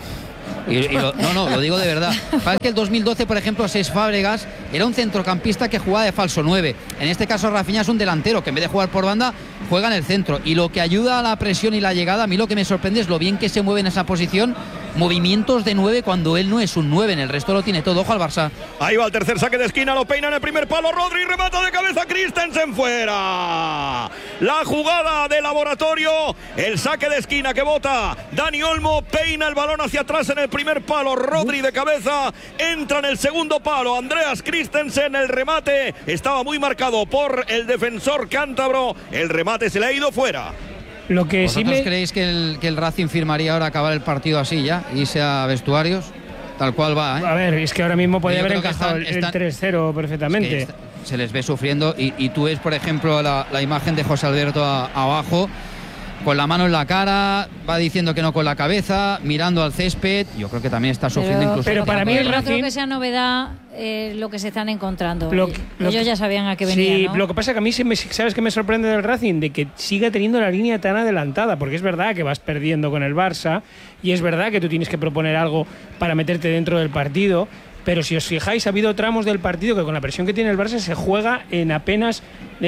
S5: Lo digo de verdad. Para que el 2012, por ejemplo, Cés Fábregas era un centrocampista que jugaba de falso 9. En este caso, Rafinha es un delantero que en vez de jugar por banda, juega en el centro. Y lo que ayuda a la presión y la llegada, a mí lo que me sorprende es lo bien que se mueve en esa posición. Movimientos de 9 cuando él no es un 9. En el resto lo tiene todo. Ojo al Barça.
S6: Ahí va el tercer saque de esquina, lo peina en el primer palo. Rodri remata de cabeza, Christensen fuera. La jugada de laboratorio, el saque de esquina que bota Dani Olmo, peina el balón hacia atrás en el primer palo. Rodri de cabeza, entra en el segundo palo. Andreas Christensen, el remate estaba muy marcado por el defensor cántabro. El remate se le ha ido fuera.
S8: Lo que
S5: ¿Vosotros creéis que el Racing firmaría ahora acabar el partido así ya? Irse a vestuarios, tal cual va, ¿eh?
S8: A ver, es que ahora mismo podría
S5: Yo
S8: haber
S5: creo que
S8: encajado el 3-0 perfectamente.
S5: Es que se les ve sufriendo y tú ves, por ejemplo, la imagen de José Alberto abajo, con la mano en la cara, va diciendo que no con la cabeza, mirando al césped. Yo creo que también está sufriendo incluso.
S8: Pero para mí el
S3: no
S8: Racing,
S3: creo que sea novedad lo que se están encontrando.
S8: Lo
S3: Ellos
S8: que-
S3: ya sabían a qué venía,
S8: sí,
S3: ¿no?
S8: lo que pasa es que a mí ¿sabes qué me sorprende del Racing? De que siga teniendo la línea tan adelantada, porque es verdad que vas perdiendo con el Barça y es verdad que tú tienes que proponer algo para meterte dentro del partido, pero si os fijáis, ha habido tramos del partido que con la presión que tiene el Barça se juega en apenas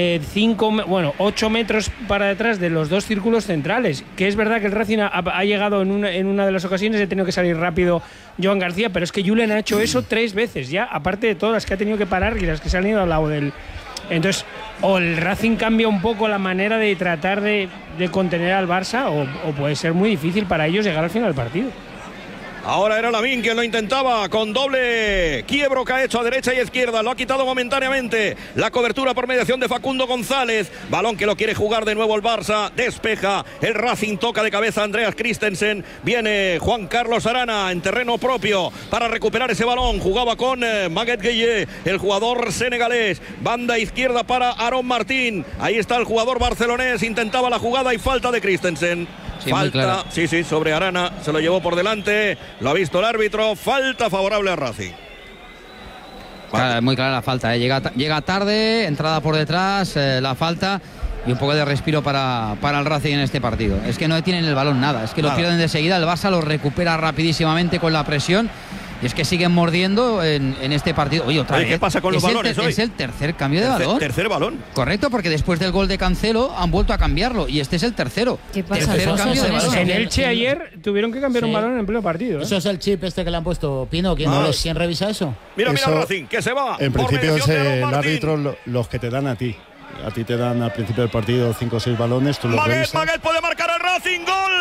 S8: 8 metros para detrás de los dos círculos centrales, que es verdad que el Racing ha llegado en una de las ocasiones, ha tenido que salir rápido Joan García, pero es que Julen ha hecho eso 3 veces ya, aparte de todas las que ha tenido que parar y las que se han ido al lado del... Entonces, o el Racing cambia un poco la manera de tratar de contener al Barça, o puede ser muy difícil para ellos llegar al final del partido.
S6: Ahora era Lamine quien lo intentaba con doble quiebro que ha hecho a derecha y izquierda. Lo ha quitado momentáneamente la cobertura por mediación de Facundo González. Balón que lo quiere jugar de nuevo el Barça. Despeja el Racing, toca de cabeza a Andreas Christensen. Viene Juan Carlos Arana en terreno propio para recuperar ese balón. Jugaba con Maguette Gueye, el jugador senegalés. Banda izquierda para Aaron Martín. Ahí está el jugador barcelonés. Intentaba la jugada y falta de Christensen.
S5: Sí, muy clara.
S6: Falta, sí, sobre Arana, se lo llevó por delante, lo ha visto el árbitro, falta favorable a Racing.
S5: Claro, muy clara la falta, ¿eh? Llega tarde, entrada por detrás, la falta y un poco de respiro para el Racing en este partido. Es que no tienen el balón nada, es que lo pierden de seguida, el Barça lo recupera rapidísimamente con la presión. Y es que siguen mordiendo en este partido. Oye, otra vez.
S6: ¿Qué pasa con los balones hoy?
S5: Es el tercer cambio de balón.
S6: Tercer balón.
S5: Correcto, porque después del gol de Cancelo han vuelto a cambiarlo y este es el tercero.
S3: ¿Qué pasa?
S5: Tercer cambio de balón.
S8: En Elche ayer tuvieron que cambiar un
S1: Sí.
S8: balón en pleno partido.
S1: Eso es el chip este que le han puesto, Pino. ¿Quién revisa eso?
S6: Mira
S10: Eso,
S6: Racing, que se va.
S10: En
S6: por
S10: principio es
S6: mediación de Aaron
S10: el
S6: Martín.
S10: árbitro los que te dan a ti. A ti te dan al principio del partido 5 o 6 balones, tú los revisas.
S6: Maguette puede marcar al Racing, gol.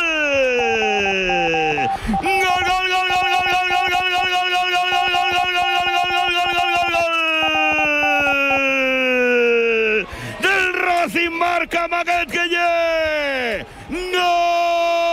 S6: Del Racing marca Maguette Gueye.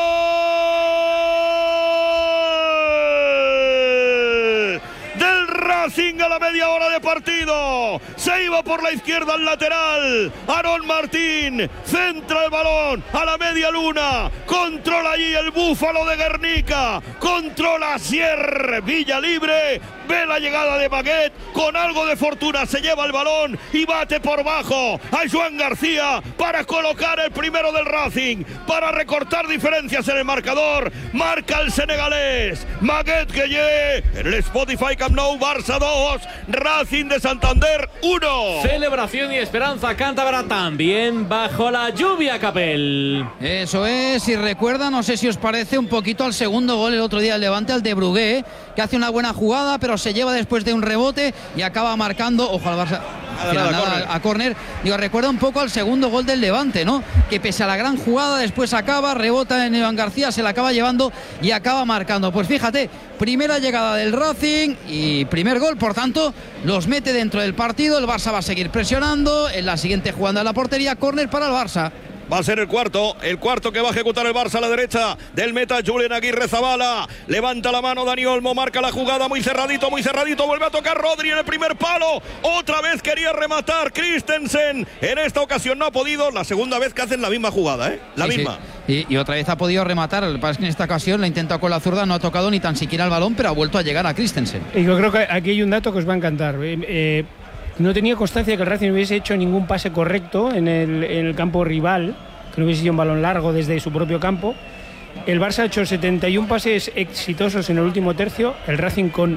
S6: ¡Gol! Del Racing a la media hora de partido. Se iba por la izquierda al lateral. Aarón Martín centra el balón a la media luna. Controla allí el Búfalo de Guernica. Controla Sier Villa libre. Ve la llegada de Maguet. Con algo de fortuna se lleva el balón y bate por bajo a Joan García para colocar el primero del Racing. Para recortar diferencias en el marcador. Marca el senegalés Maguet Gueye en el Spotify Camp Nou. Barça 2, Racing de Santander 1.
S2: Celebración y esperanza cántabra también bajo la lluvia, Capel.
S5: Eso es, si recuerda, no sé si os parece, un poquito al segundo gol el otro día del Levante, al de Brugué, que hace una buena jugada, pero se lleva después de un rebote y acaba marcando, ojo al Barça, a córner. Digo, recuerda un poco al segundo gol del Levante, ¿no? Que pese a la gran jugada, después acaba, rebota en Iván García, se la acaba llevando y acaba marcando. Pues fíjate, primera llegada del Racing y primer gol, por tanto, los mete dentro del partido. El Barça va a seguir presionando. En la siguiente jugada a la portería, córner para el Barça.
S6: Va a ser el cuarto que va a ejecutar el Barça a la derecha del meta Julen Aguirre Zabala. Levanta la mano Dani Olmo, marca la jugada muy cerradito, vuelve a tocar Rodri en el primer palo. Otra vez quería rematar Christensen. En esta ocasión no ha podido, la segunda vez que hacen la misma jugada, la misma.
S5: Sí. Y otra vez ha podido rematar. Lo que pasa es que en esta ocasión la intenta con la zurda, no ha tocado ni tan siquiera el balón, pero ha vuelto a llegar a Christensen.
S8: Y yo creo que aquí hay un dato que os va a encantar. No tenía constancia que el Racing no hubiese hecho ningún pase correcto en el campo rival, que no hubiese sido un balón largo desde su propio campo. El Barça ha hecho 71 pases exitosos en el último tercio, el Racing con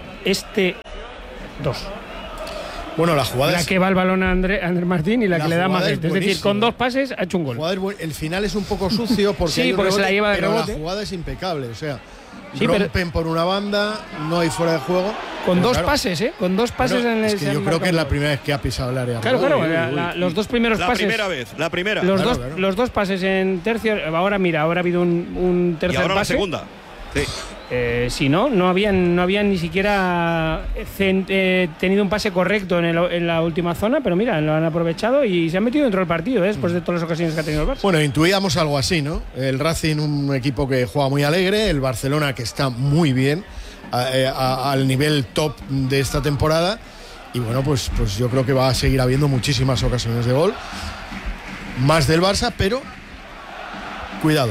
S8: 2.
S7: Bueno, la jugada
S8: la que va el balón a Andrés Martín y la que le da Maguet. Es decir, con 2 pases ha hecho un gol.
S7: El final es un poco sucio porque,
S8: sí, porque se la lleva de rebote.
S7: La jugada es impecable, o sea, rompen por una banda, no hay fuera de juego.
S8: Con 2 pases, Con 2 pases en el.
S7: Es que yo creo que es la primera vez que ha pisado el área.
S8: Claro, los 2 primeros pases.
S6: La primera.
S8: Los 2 pases en tercio. Ahora ha habido un tercer pase.
S6: Y ahora la segunda. Sí.
S8: Si no habían ni siquiera tenido un pase correcto en la última zona, pero mira, lo han aprovechado y se han metido dentro del partido, después de todas las ocasiones que ha tenido el Barça.
S7: Bueno, intuíamos algo así, ¿no? El Racing, un equipo que juega muy alegre, el Barcelona, que está muy bien al nivel top de esta temporada, y bueno, pues yo creo que va a seguir habiendo muchísimas ocasiones de gol, más del Barça, pero cuidado.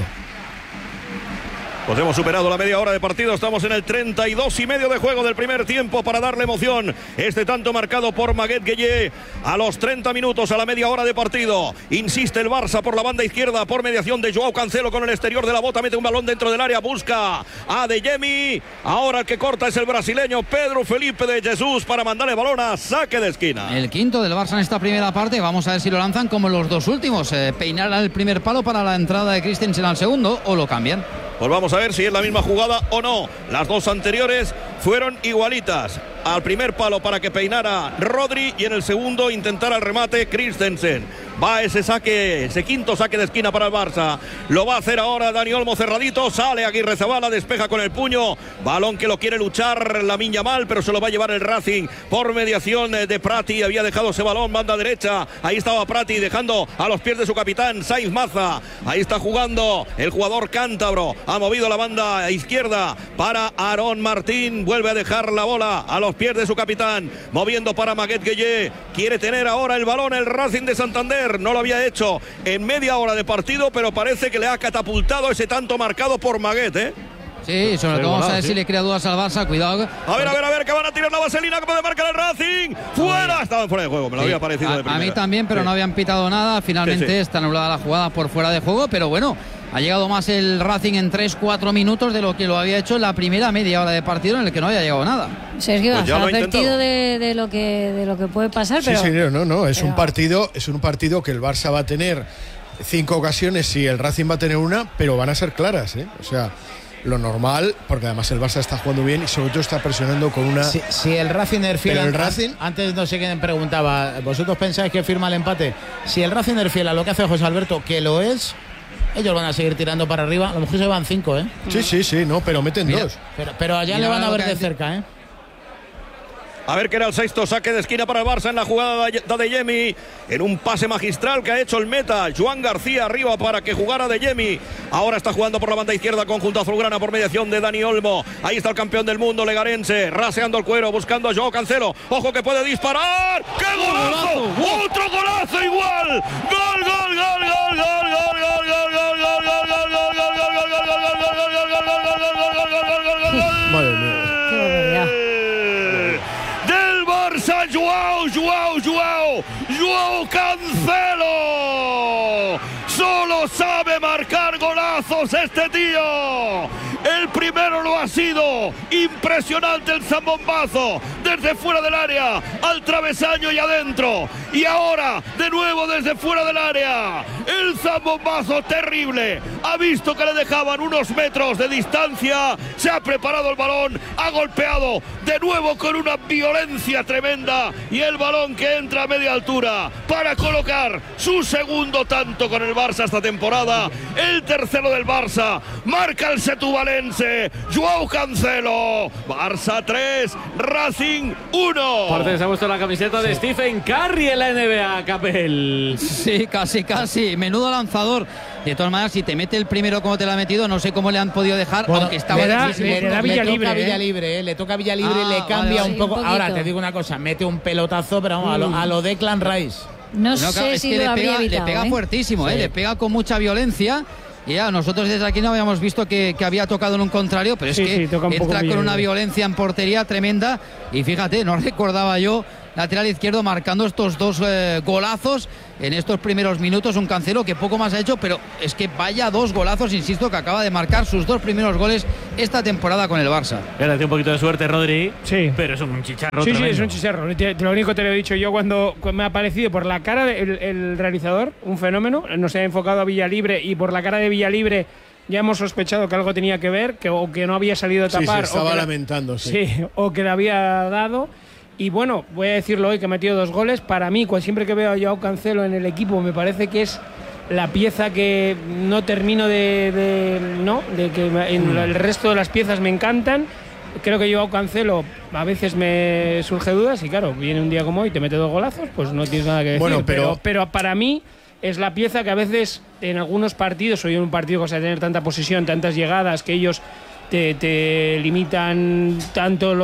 S6: Pues hemos superado la media hora de partido, estamos en el 32,5 de juego del primer tiempo para darle emoción. Este tanto marcado por Maguet Gueye a los 30 minutos, a la media hora de partido. Insiste el Barça por la banda izquierda, por mediación de Joao Cancelo con el exterior de la bota, mete un balón dentro del área, busca a Adeyemi. Ahora el que corta es el brasileño Pedro Felipe de Jesús para mandar el balón a saque de esquina.
S5: El quinto del Barça en esta primera parte, vamos a ver si lo lanzan como los 2 últimos. Peinar el primer palo para la entrada de Christensen al segundo o lo cambian.
S6: Pues vamos a ver si es la misma jugada o no. Las 2 anteriores fueron igualitas. Al primer palo para que peinara Rodri y en el segundo intentara el remate Christensen. Va ese quinto saque de esquina para el Barça. Lo va a hacer ahora Dani Olmo cerradito. Sale Aguirre Zabala, despeja con el puño. Balón que lo quiere luchar Lamine Yamal, pero se lo va a llevar el Racing por mediación de Prati. Había dejado ese balón, banda derecha. Ahí estaba Prati dejando a los pies de su capitán, Sainz Maza. Ahí está jugando el jugador cántabro. Ha movido la banda izquierda para Aarón Martín. Vuelve a dejar la bola a los pies de su capitán. Moviendo para Maguet Gueye. Quiere tener ahora el balón el Racing de Santander. No lo había hecho en media hora de partido, pero parece que le ha catapultado ese tanto marcado por Maguet,
S5: Sí, sobre todo vamos a ver si le crea dudas al Barça, cuidado.
S6: A ver, que van a tirar la vaselina, que puede marcar el Racing. ¡Fuera! Estaban fuera de juego, me lo había parecido de primera.
S5: A mí también, pero no habían pitado nada. Finalmente está anulada la jugada por fuera de juego, pero bueno, ha llegado más el Racing en 3-4 minutos de lo que lo había hecho en la primera media hora de partido, en el que no había llegado nada.
S3: Sergio, pues ha advertido de lo que puede pasar, pero...
S7: Sí, no, es un partido que el Barça va a tener 5 ocasiones y el Racing va a tener una, pero van a ser claras, O sea, lo normal, porque además el Barça está jugando bien y sobre todo está presionando con una...
S1: Si el Racing es fiel... Antes no sé quién preguntaba, ¿vosotros pensáis que firma el empate? Si el Racing es fiel a lo que hace José Alberto, que lo es... Ellos van a seguir tirando para arriba. A lo mejor se van 5,
S7: Sí, no, pero meten 2.
S1: Pero allá le van a ver de cerca,
S6: A ver que era el sexto saque de esquina para el Barça en la jugada de Adeyemi, en un pase magistral que ha hecho el meta Joan García arriba para que jugara Adeyemi. Ahora está jugando por la banda izquierda conjunto azulgrana por mediación de Dani Olmo. Ahí está el campeón del mundo legarense, raseando el cuero, buscando a Joao Cancelo. Ojo que puede disparar. ¡Qué golazo! ¡Otro golazo igual! ¡Gol, gol, gol, gol, gol, gol, gol, gol, gol, gol, gol, gol, gol, gol,
S7: Madre mía.
S6: Del Barça, Joao Cancelo. Solo sabe marcar golazos este tío. El primero lo ha sido. Impresionante el zambombazo. Desde fuera del área, al travesaño y adentro. Y ahora, de nuevo desde fuera del área. El zambombazo terrible. Ha visto que le dejaban unos metros de distancia. Se ha preparado el balón. Ha golpeado de nuevo con una violencia tremenda. Y el balón que entra a media altura para colocar su segundo tanto con el Barça esta temporada. El tercero del Barça. Marca el setubalense Joao Cancelo. Barça 3, Racing 1.
S2: Aparte se ha puesto la camiseta de Stephen Curry en la NBA, Capel.
S5: Sí, casi. Menudo lanzador. De todas maneras, si te mete el primero como te lo ha metido, no sé cómo le han podido dejar,
S1: bueno,
S5: aunque estaba
S1: le
S5: difícil.
S1: toca Villalibre, le toca Villalibre y le cambia un poco. Ahora te digo una cosa, mete un pelotazo, pero vamos, a lo Declan Rice.
S3: No sé si lo habría evitado.
S5: Le pega fuertísimo, le pega con mucha violencia. Y ya, nosotros desde aquí no habíamos visto que había tocado en un contrario, pero es que entra con una violencia en portería tremenda. Y fíjate, no recordaba yo lateral izquierdo marcando estos dos golazos en estos primeros minutos. Un Cancelo que poco más ha hecho, pero es que vaya dos golazos, insisto, que acaba de marcar sus dos primeros goles esta temporada con el Barça.
S2: Tiene un poquito de suerte, Rodri.
S8: Sí.
S2: Pero es un chicharro.
S8: Sí, es un chicharro. Lo único que te lo he dicho yo cuando me ha parecido por la cara del realizador, un fenómeno. Nos ha enfocado a Villalibre y por la cara de Villalibre ya hemos sospechado que algo tenía que ver, o que no había salido a tapar.
S7: Sí, se estaba lamentando.
S8: Sí, o que le había dado. Y bueno, voy a decirlo hoy que ha metido 2 goles. Para mí, siempre que veo a Joao Cancelo en el equipo, me parece que es la pieza que no termino de que el resto de las piezas me encantan. Creo que Joao Cancelo a veces me surge dudas y claro, viene un día como hoy y te mete 2 golazos, pues no tienes nada que decir.
S7: Bueno,
S8: pero para mí es la pieza que a veces en algunos partidos, o en un partido que vas a tener tanta posesión, tantas llegadas, que ellos te limitan tanto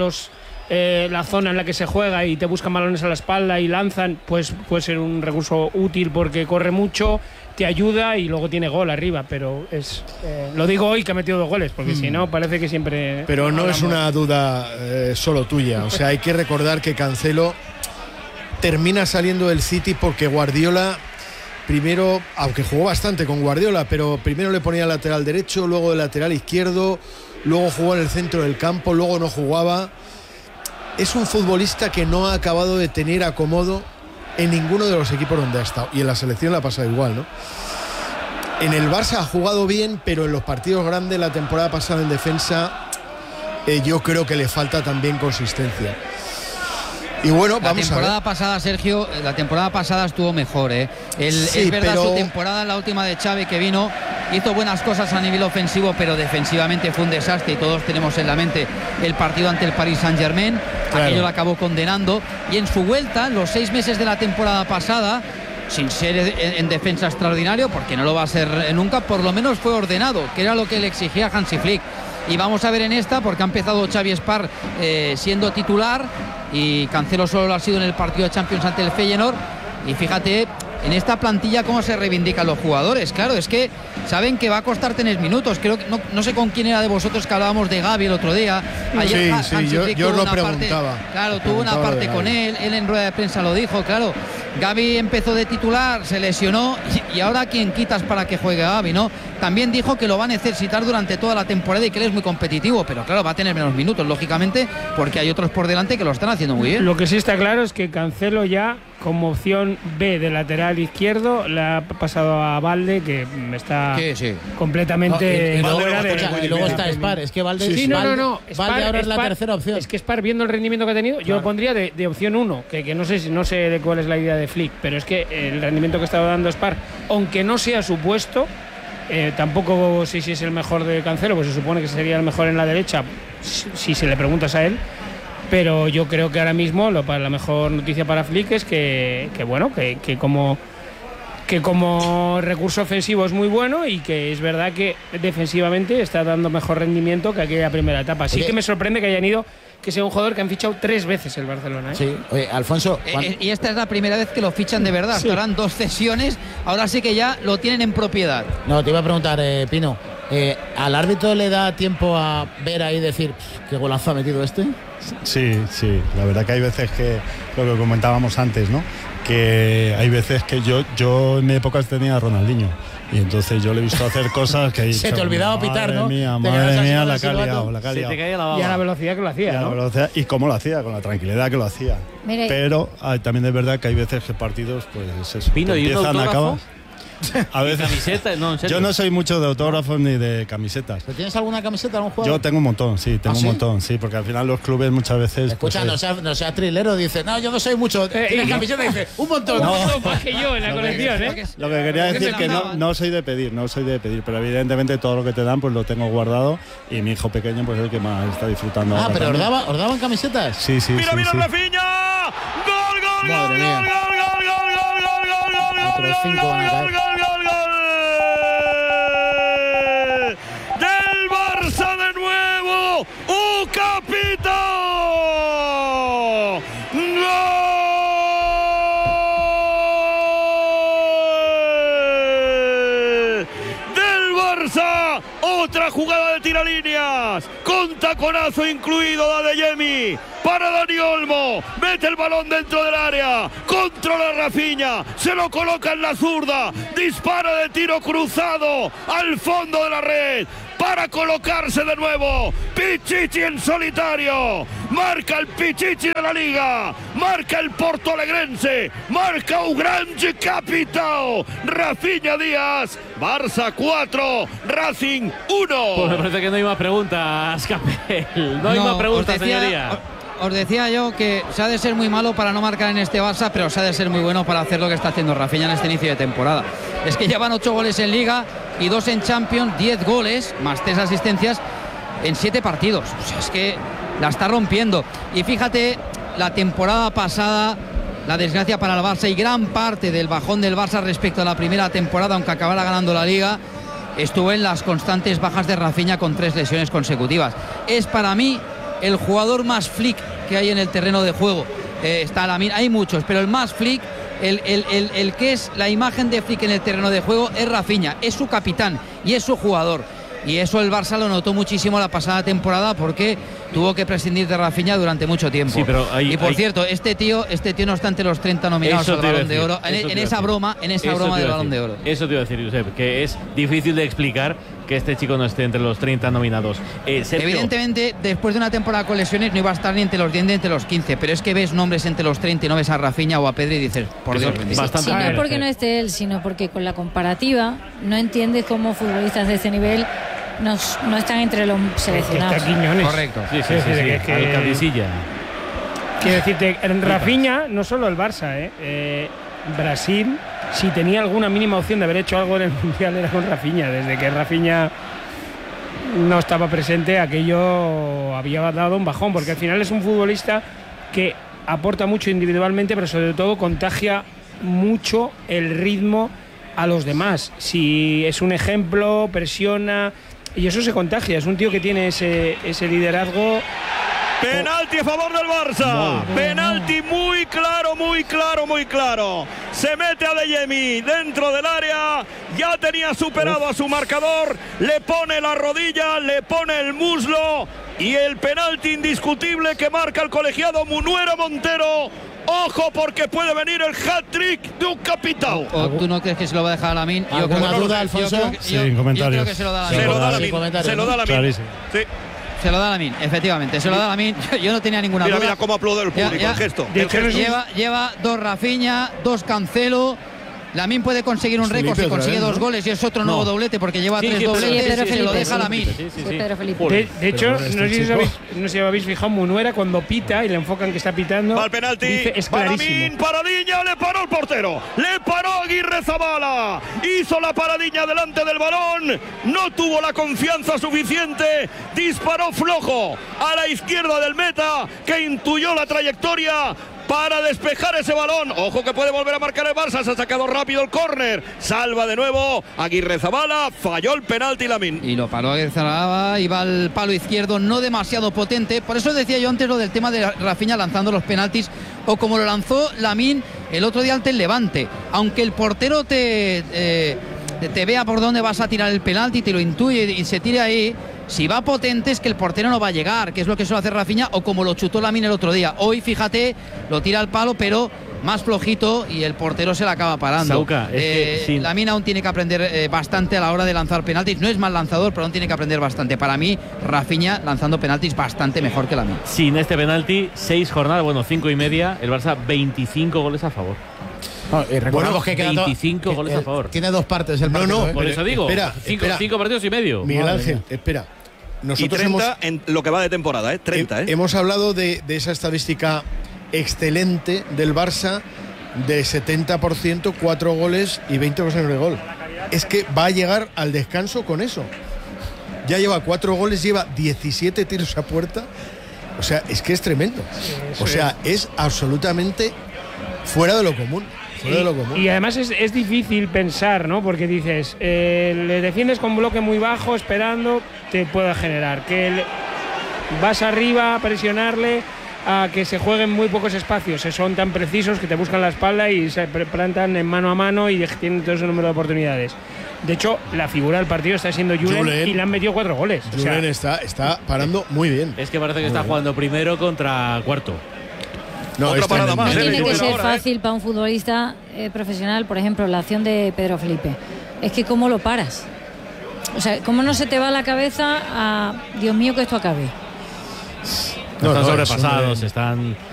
S8: la zona en la que se juega y te buscan balones a la espalda y lanzan, pues puede ser un recurso útil porque corre mucho, te ayuda y luego tiene gol arriba, pero lo digo hoy que ha metido 2 goles, porque si no parece que siempre...
S7: Pero no es una duda solo tuya, o sea, hay que recordar que Cancelo termina saliendo del City porque Guardiola... Primero, aunque jugó bastante con Guardiola, pero primero le ponía lateral derecho, luego de lateral izquierdo, luego jugó en el centro del campo, luego no jugaba. Es un futbolista que no ha acabado de tener acomodo en ninguno de los equipos donde ha estado. Y en la selección le ha pasado igual, ¿no? En el Barça ha jugado bien, pero en los partidos grandes, la temporada pasada en defensa, yo creo que le falta también consistencia. Y bueno, vamos a ver.
S5: La temporada pasada, Sergio, la temporada pasada estuvo mejor, ¿eh?
S7: Sí,
S5: es verdad,
S7: pero...
S5: su temporada, la última de Xavi que vino, hizo buenas cosas a nivel ofensivo, pero defensivamente fue un desastre y todos tenemos en la mente el partido ante el Paris Saint-Germain. Claro. Aquello lo acabó condenando. Y en su vuelta, los 6 meses de la temporada pasada, sin ser en defensa extraordinario, porque no lo va a ser nunca, por lo menos fue ordenado, que era lo que le exigía Hansi Flick. Y vamos a ver en esta, porque ha empezado Xavi Spar siendo titular y Cancelo solo lo ha sido en el partido de Champions ante el Feyenoord. Y fíjate en esta plantilla cómo se reivindican los jugadores. Claro, es que saben que va a costar tener minutos. Creo que no sé con quién era de vosotros que hablábamos de Gavi el otro día.
S7: Ayer yo lo preguntaba.
S5: Claro, tuvo una parte con él en rueda de prensa lo dijo, claro. Gavi empezó de titular, se lesionó y ahora ¿quién quitas para que juegue Gavi, no? También dijo que lo va a necesitar durante toda la temporada y que él es muy competitivo, pero claro, va a tener menos minutos, lógicamente, porque hay otros por delante que lo están haciendo muy bien.
S8: Lo que sí está claro es que Cancelo ya, como opción B de lateral izquierdo, le ha pasado a Valde, que está completamente fuera
S1: y luego está Spar, es que Valde Valde ahora es la tercera opción.
S8: Es que Spar, viendo el rendimiento que ha tenido, yo lo pondría de opción 1, que no sé de cuál es la idea de Flick, pero es que el rendimiento que ha estado dando Spar, aunque no sea su puesto, tampoco sé si es el mejor de Cancelo, pues se supone que sería el mejor en la derecha, si se le preguntas a él. Pero yo creo que ahora mismo la mejor noticia para Flick es que como recurso ofensivo es muy bueno y que es verdad que defensivamente está dando mejor rendimiento que aquella primera etapa. Sí que me sorprende que hayan ido, que sea un jugador que han fichado 3 veces el Barcelona, ¿eh?
S1: Sí, oye, Alfonso.
S5: Y esta es la primera vez que lo fichan de verdad.
S8: Sí.
S5: Estarán 2 cesiones, ahora sí que ya lo tienen en propiedad.
S1: No, te iba a preguntar, Pino, ¿al árbitro le da tiempo a ver ahí y decir qué golazo ha metido este?
S10: Sí, la verdad que hay veces que, lo que comentábamos antes, ¿no? Que hay veces que yo en mi época tenía a Ronaldinho y entonces yo le he visto hacer cosas que he dicho,
S1: se te olvidaba pitar, ¿no?
S10: Madre mía, la que ha liado.
S2: Se te caía la baba.
S8: Y a la velocidad que lo hacía, ¿no?
S10: Y cómo lo hacía, con la tranquilidad que lo hacía.
S3: Mire.
S10: Pero también es verdad que hay veces que partidos, pues eso,
S2: Pino, ¿y un
S10: empiezan,
S2: autógrafo?
S10: acaban. A veces.
S2: ¿Camiseta? No, en serio.
S10: Yo no soy mucho de autógrafos ni de camisetas.
S1: ¿Pero tienes alguna camiseta, algún jugador?
S10: Yo tengo un montón, sí,
S1: ¿Ah, sí?
S10: un montón, sí, porque al final los clubes muchas veces.
S1: Escucha,
S10: pues,
S1: no sea trilero, dice, no, yo no soy mucho. Tienes camiseta y dice, un montón.
S8: No, más que yo en la colección, ¿eh?
S10: Lo que quería decir es que no soy de pedir, pero evidentemente todo lo que te dan pues lo tengo guardado y mi hijo pequeño pues es el que más está disfrutando.
S1: Ah,
S10: ahora
S1: pero
S10: también.
S1: ¿os daban camisetas?
S10: Sí.
S6: Mira,
S10: sí.
S6: Rafinha. Gol.
S1: Madre mía. Otros 5 van a caer.
S6: Del Barça de nuevo. Capito. Del Barça. Otra jugada de tiralíneas con taconazo incluido de Adeyemi para Dani Olmo, mete el balón dentro del área, controla Rafinha, se lo coloca en la zurda, dispara de tiro cruzado al fondo de la red para colocarse de nuevo. Pichichi en solitario, marca el Pichichi de la Liga, marca el portoalegrense, marca un gran capitao, Rafinha Díaz. Barça 4, Racing 1.
S2: Pues me parece que no hay más preguntas, Capel. No hay más preguntas, señoría.
S5: Os decía yo que se ha de ser muy malo para no marcar en este Barça, pero se ha de ser muy bueno para hacer lo que está haciendo Rafinha en este inicio de temporada. Es que llevan 8 goles en Liga y 2 en Champions, 10 goles, más 3 asistencias en 7 partidos. O sea, es que la está rompiendo. Y fíjate, la temporada pasada, la desgracia para el Barça y gran parte del bajón del Barça respecto a la primera temporada, aunque acabara ganando la Liga, estuvo en las constantes bajas de Rafinha con 3 lesiones consecutivas. Es para mí el jugador más Flick que hay en el terreno de juego. Está Lamine, hay muchos, pero el más Flick, el que es la imagen de Flick en el terreno de juego es Rafinha, es su capitán y es su jugador. Y eso el Barça lo notó muchísimo la pasada temporada porque tuvo que prescindir de Rafinha durante mucho tiempo.
S2: Sí, pero
S5: y por cierto, este tío no está entre los 30 nominados al Balón de Oro. En esa broma del Balón de Oro.
S2: Eso te iba a decir, Josep, que es difícil de explicar que este chico no esté entre los 30 nominados. Sergio.
S5: Evidentemente, después de una temporada con lesiones no iba a estar ni entre los 10 ni entre los 15, pero es que ves nombres entre los 30 y no ves a Rafinha o a Pedri y dices, por Dios.
S3: Sí, no es porque no esté él, sino porque con la comparativa no entiendes cómo futbolistas de este nivel no están entre los seleccionados.
S8: Está Quiñones.
S5: Correcto.
S2: Sí. Al cabecilla.
S8: Quiero decirte, en Rafinha, no solo el Barça, Brasil, si tenía alguna mínima opción de haber hecho algo en el Mundial era con Rafinha. Desde que Rafinha no estaba presente, aquello había dado un bajón, porque al final es un futbolista que aporta mucho individualmente, pero sobre todo contagia mucho el ritmo a los demás. Si es un ejemplo, presiona, y eso se contagia. Es un tío que tiene ese liderazgo.
S6: Penalti a favor del Barça. Penalti muy claro. Se mete a Adeyemi dentro del área. Ya tenía superado a su marcador. Le pone la rodilla, le pone el muslo. Y el penalti indiscutible que marca el colegiado Munuera Montero. Ojo, porque puede venir el hat-trick de un capitán.
S5: ¿O tú no crees que se lo va a dejar a Lamine?
S1: ¿Alguna duda, Alfonso?
S10: Sin comentarios.
S5: Yo creo que se lo da a
S6: Se
S5: Lamine.
S6: lo da Lamine. Sí.
S5: Se lo da Lamine, efectivamente. Se lo da Lamine. Yo no tenía ninguna duda.
S6: Mira cómo aplaude el público, el gesto.
S5: Lleva 2 Rafinha, 2 Cancelo. Lamine puede conseguir un récord si consigue 2 goles y es otro nuevo doblete porque lleva 3 dobletes, se lo deja Lamine.
S8: De hecho, no sé si os habéis fijado, Munuera cuando pita y le enfocan que está pitando.
S6: Va al penalti.
S8: Dice, es clarísimo.
S6: Paradiña, le paró el portero. Le paró Aguirrezabala. Hizo la paradiña delante del balón. No tuvo la confianza suficiente. Disparó flojo a la izquierda del meta, que intuyó la trayectoria para despejar ese balón. Ojo que puede volver a marcar el Barça. Se ha sacado rápido el córner. Salva de nuevo Aguirrezabala. Falló el penalti Lamine.
S5: Y lo paró Aguirrezabala. Iba al palo izquierdo, no demasiado potente. Por eso decía yo antes lo del tema de Rafinha lanzando los penaltis, o como lo lanzó Lamine el otro día ante el Levante. Aunque el portero te vea por dónde vas a tirar el penalti, te lo intuye y se tire ahí. Si va potente es que el portero no va a llegar, que es lo que suele hacer Rafinha, o como lo chutó Lamine el otro día. Hoy, fíjate, lo tira al palo, pero más flojito y el portero se la acaba parando.
S2: Sauca,
S5: Lamine aún tiene que aprender bastante a la hora de lanzar penaltis. No es mal lanzador, pero aún tiene que aprender bastante. Para mí, Rafinha lanzando penaltis bastante mejor que Lamine.
S2: Sin este penalti, 6 jornadas, 5 y media, el Barça 25 goles a favor.
S1: Y recordamos que queda
S2: 25 goles a favor.
S1: Tiene 2 partes el partido.
S2: Por eso digo,
S7: espera,
S2: 5 partidos y medio.
S7: Miguel Ángel, espera. Nosotros
S6: y 30 en lo que va de temporada, 30.
S7: Hemos hablado de esa estadística excelente del Barça de 70%, 4 goles y 20 ocasiones de gol. Es que va a llegar al descanso con eso. Ya lleva 4 goles, lleva 17 tiros a puerta. O sea, es que es tremendo. O sea, es absolutamente fuera de lo común.
S8: Y además es difícil pensar, ¿no? Porque dices, le defiendes con bloque muy bajo, esperando, te pueda generar. Que vas arriba a presionarle, a que se jueguen muy pocos espacios. Son tan precisos que te buscan la espalda y se plantan en mano a mano y tienen todo ese número de oportunidades. De hecho, la figura del partido está siendo Julen y le han metido 4 goles.
S7: Julen está parando muy bien.
S2: Es que parece que está jugando primero contra cuarto.
S6: No, otra parada más.
S3: No tiene que ser fácil para un futbolista profesional, por ejemplo, la acción de Pedro Felipe. Es que ¿cómo lo paras? O sea, ¿cómo no se te va la cabeza a Dios mío que esto acabe?
S2: Están sobrepasados, están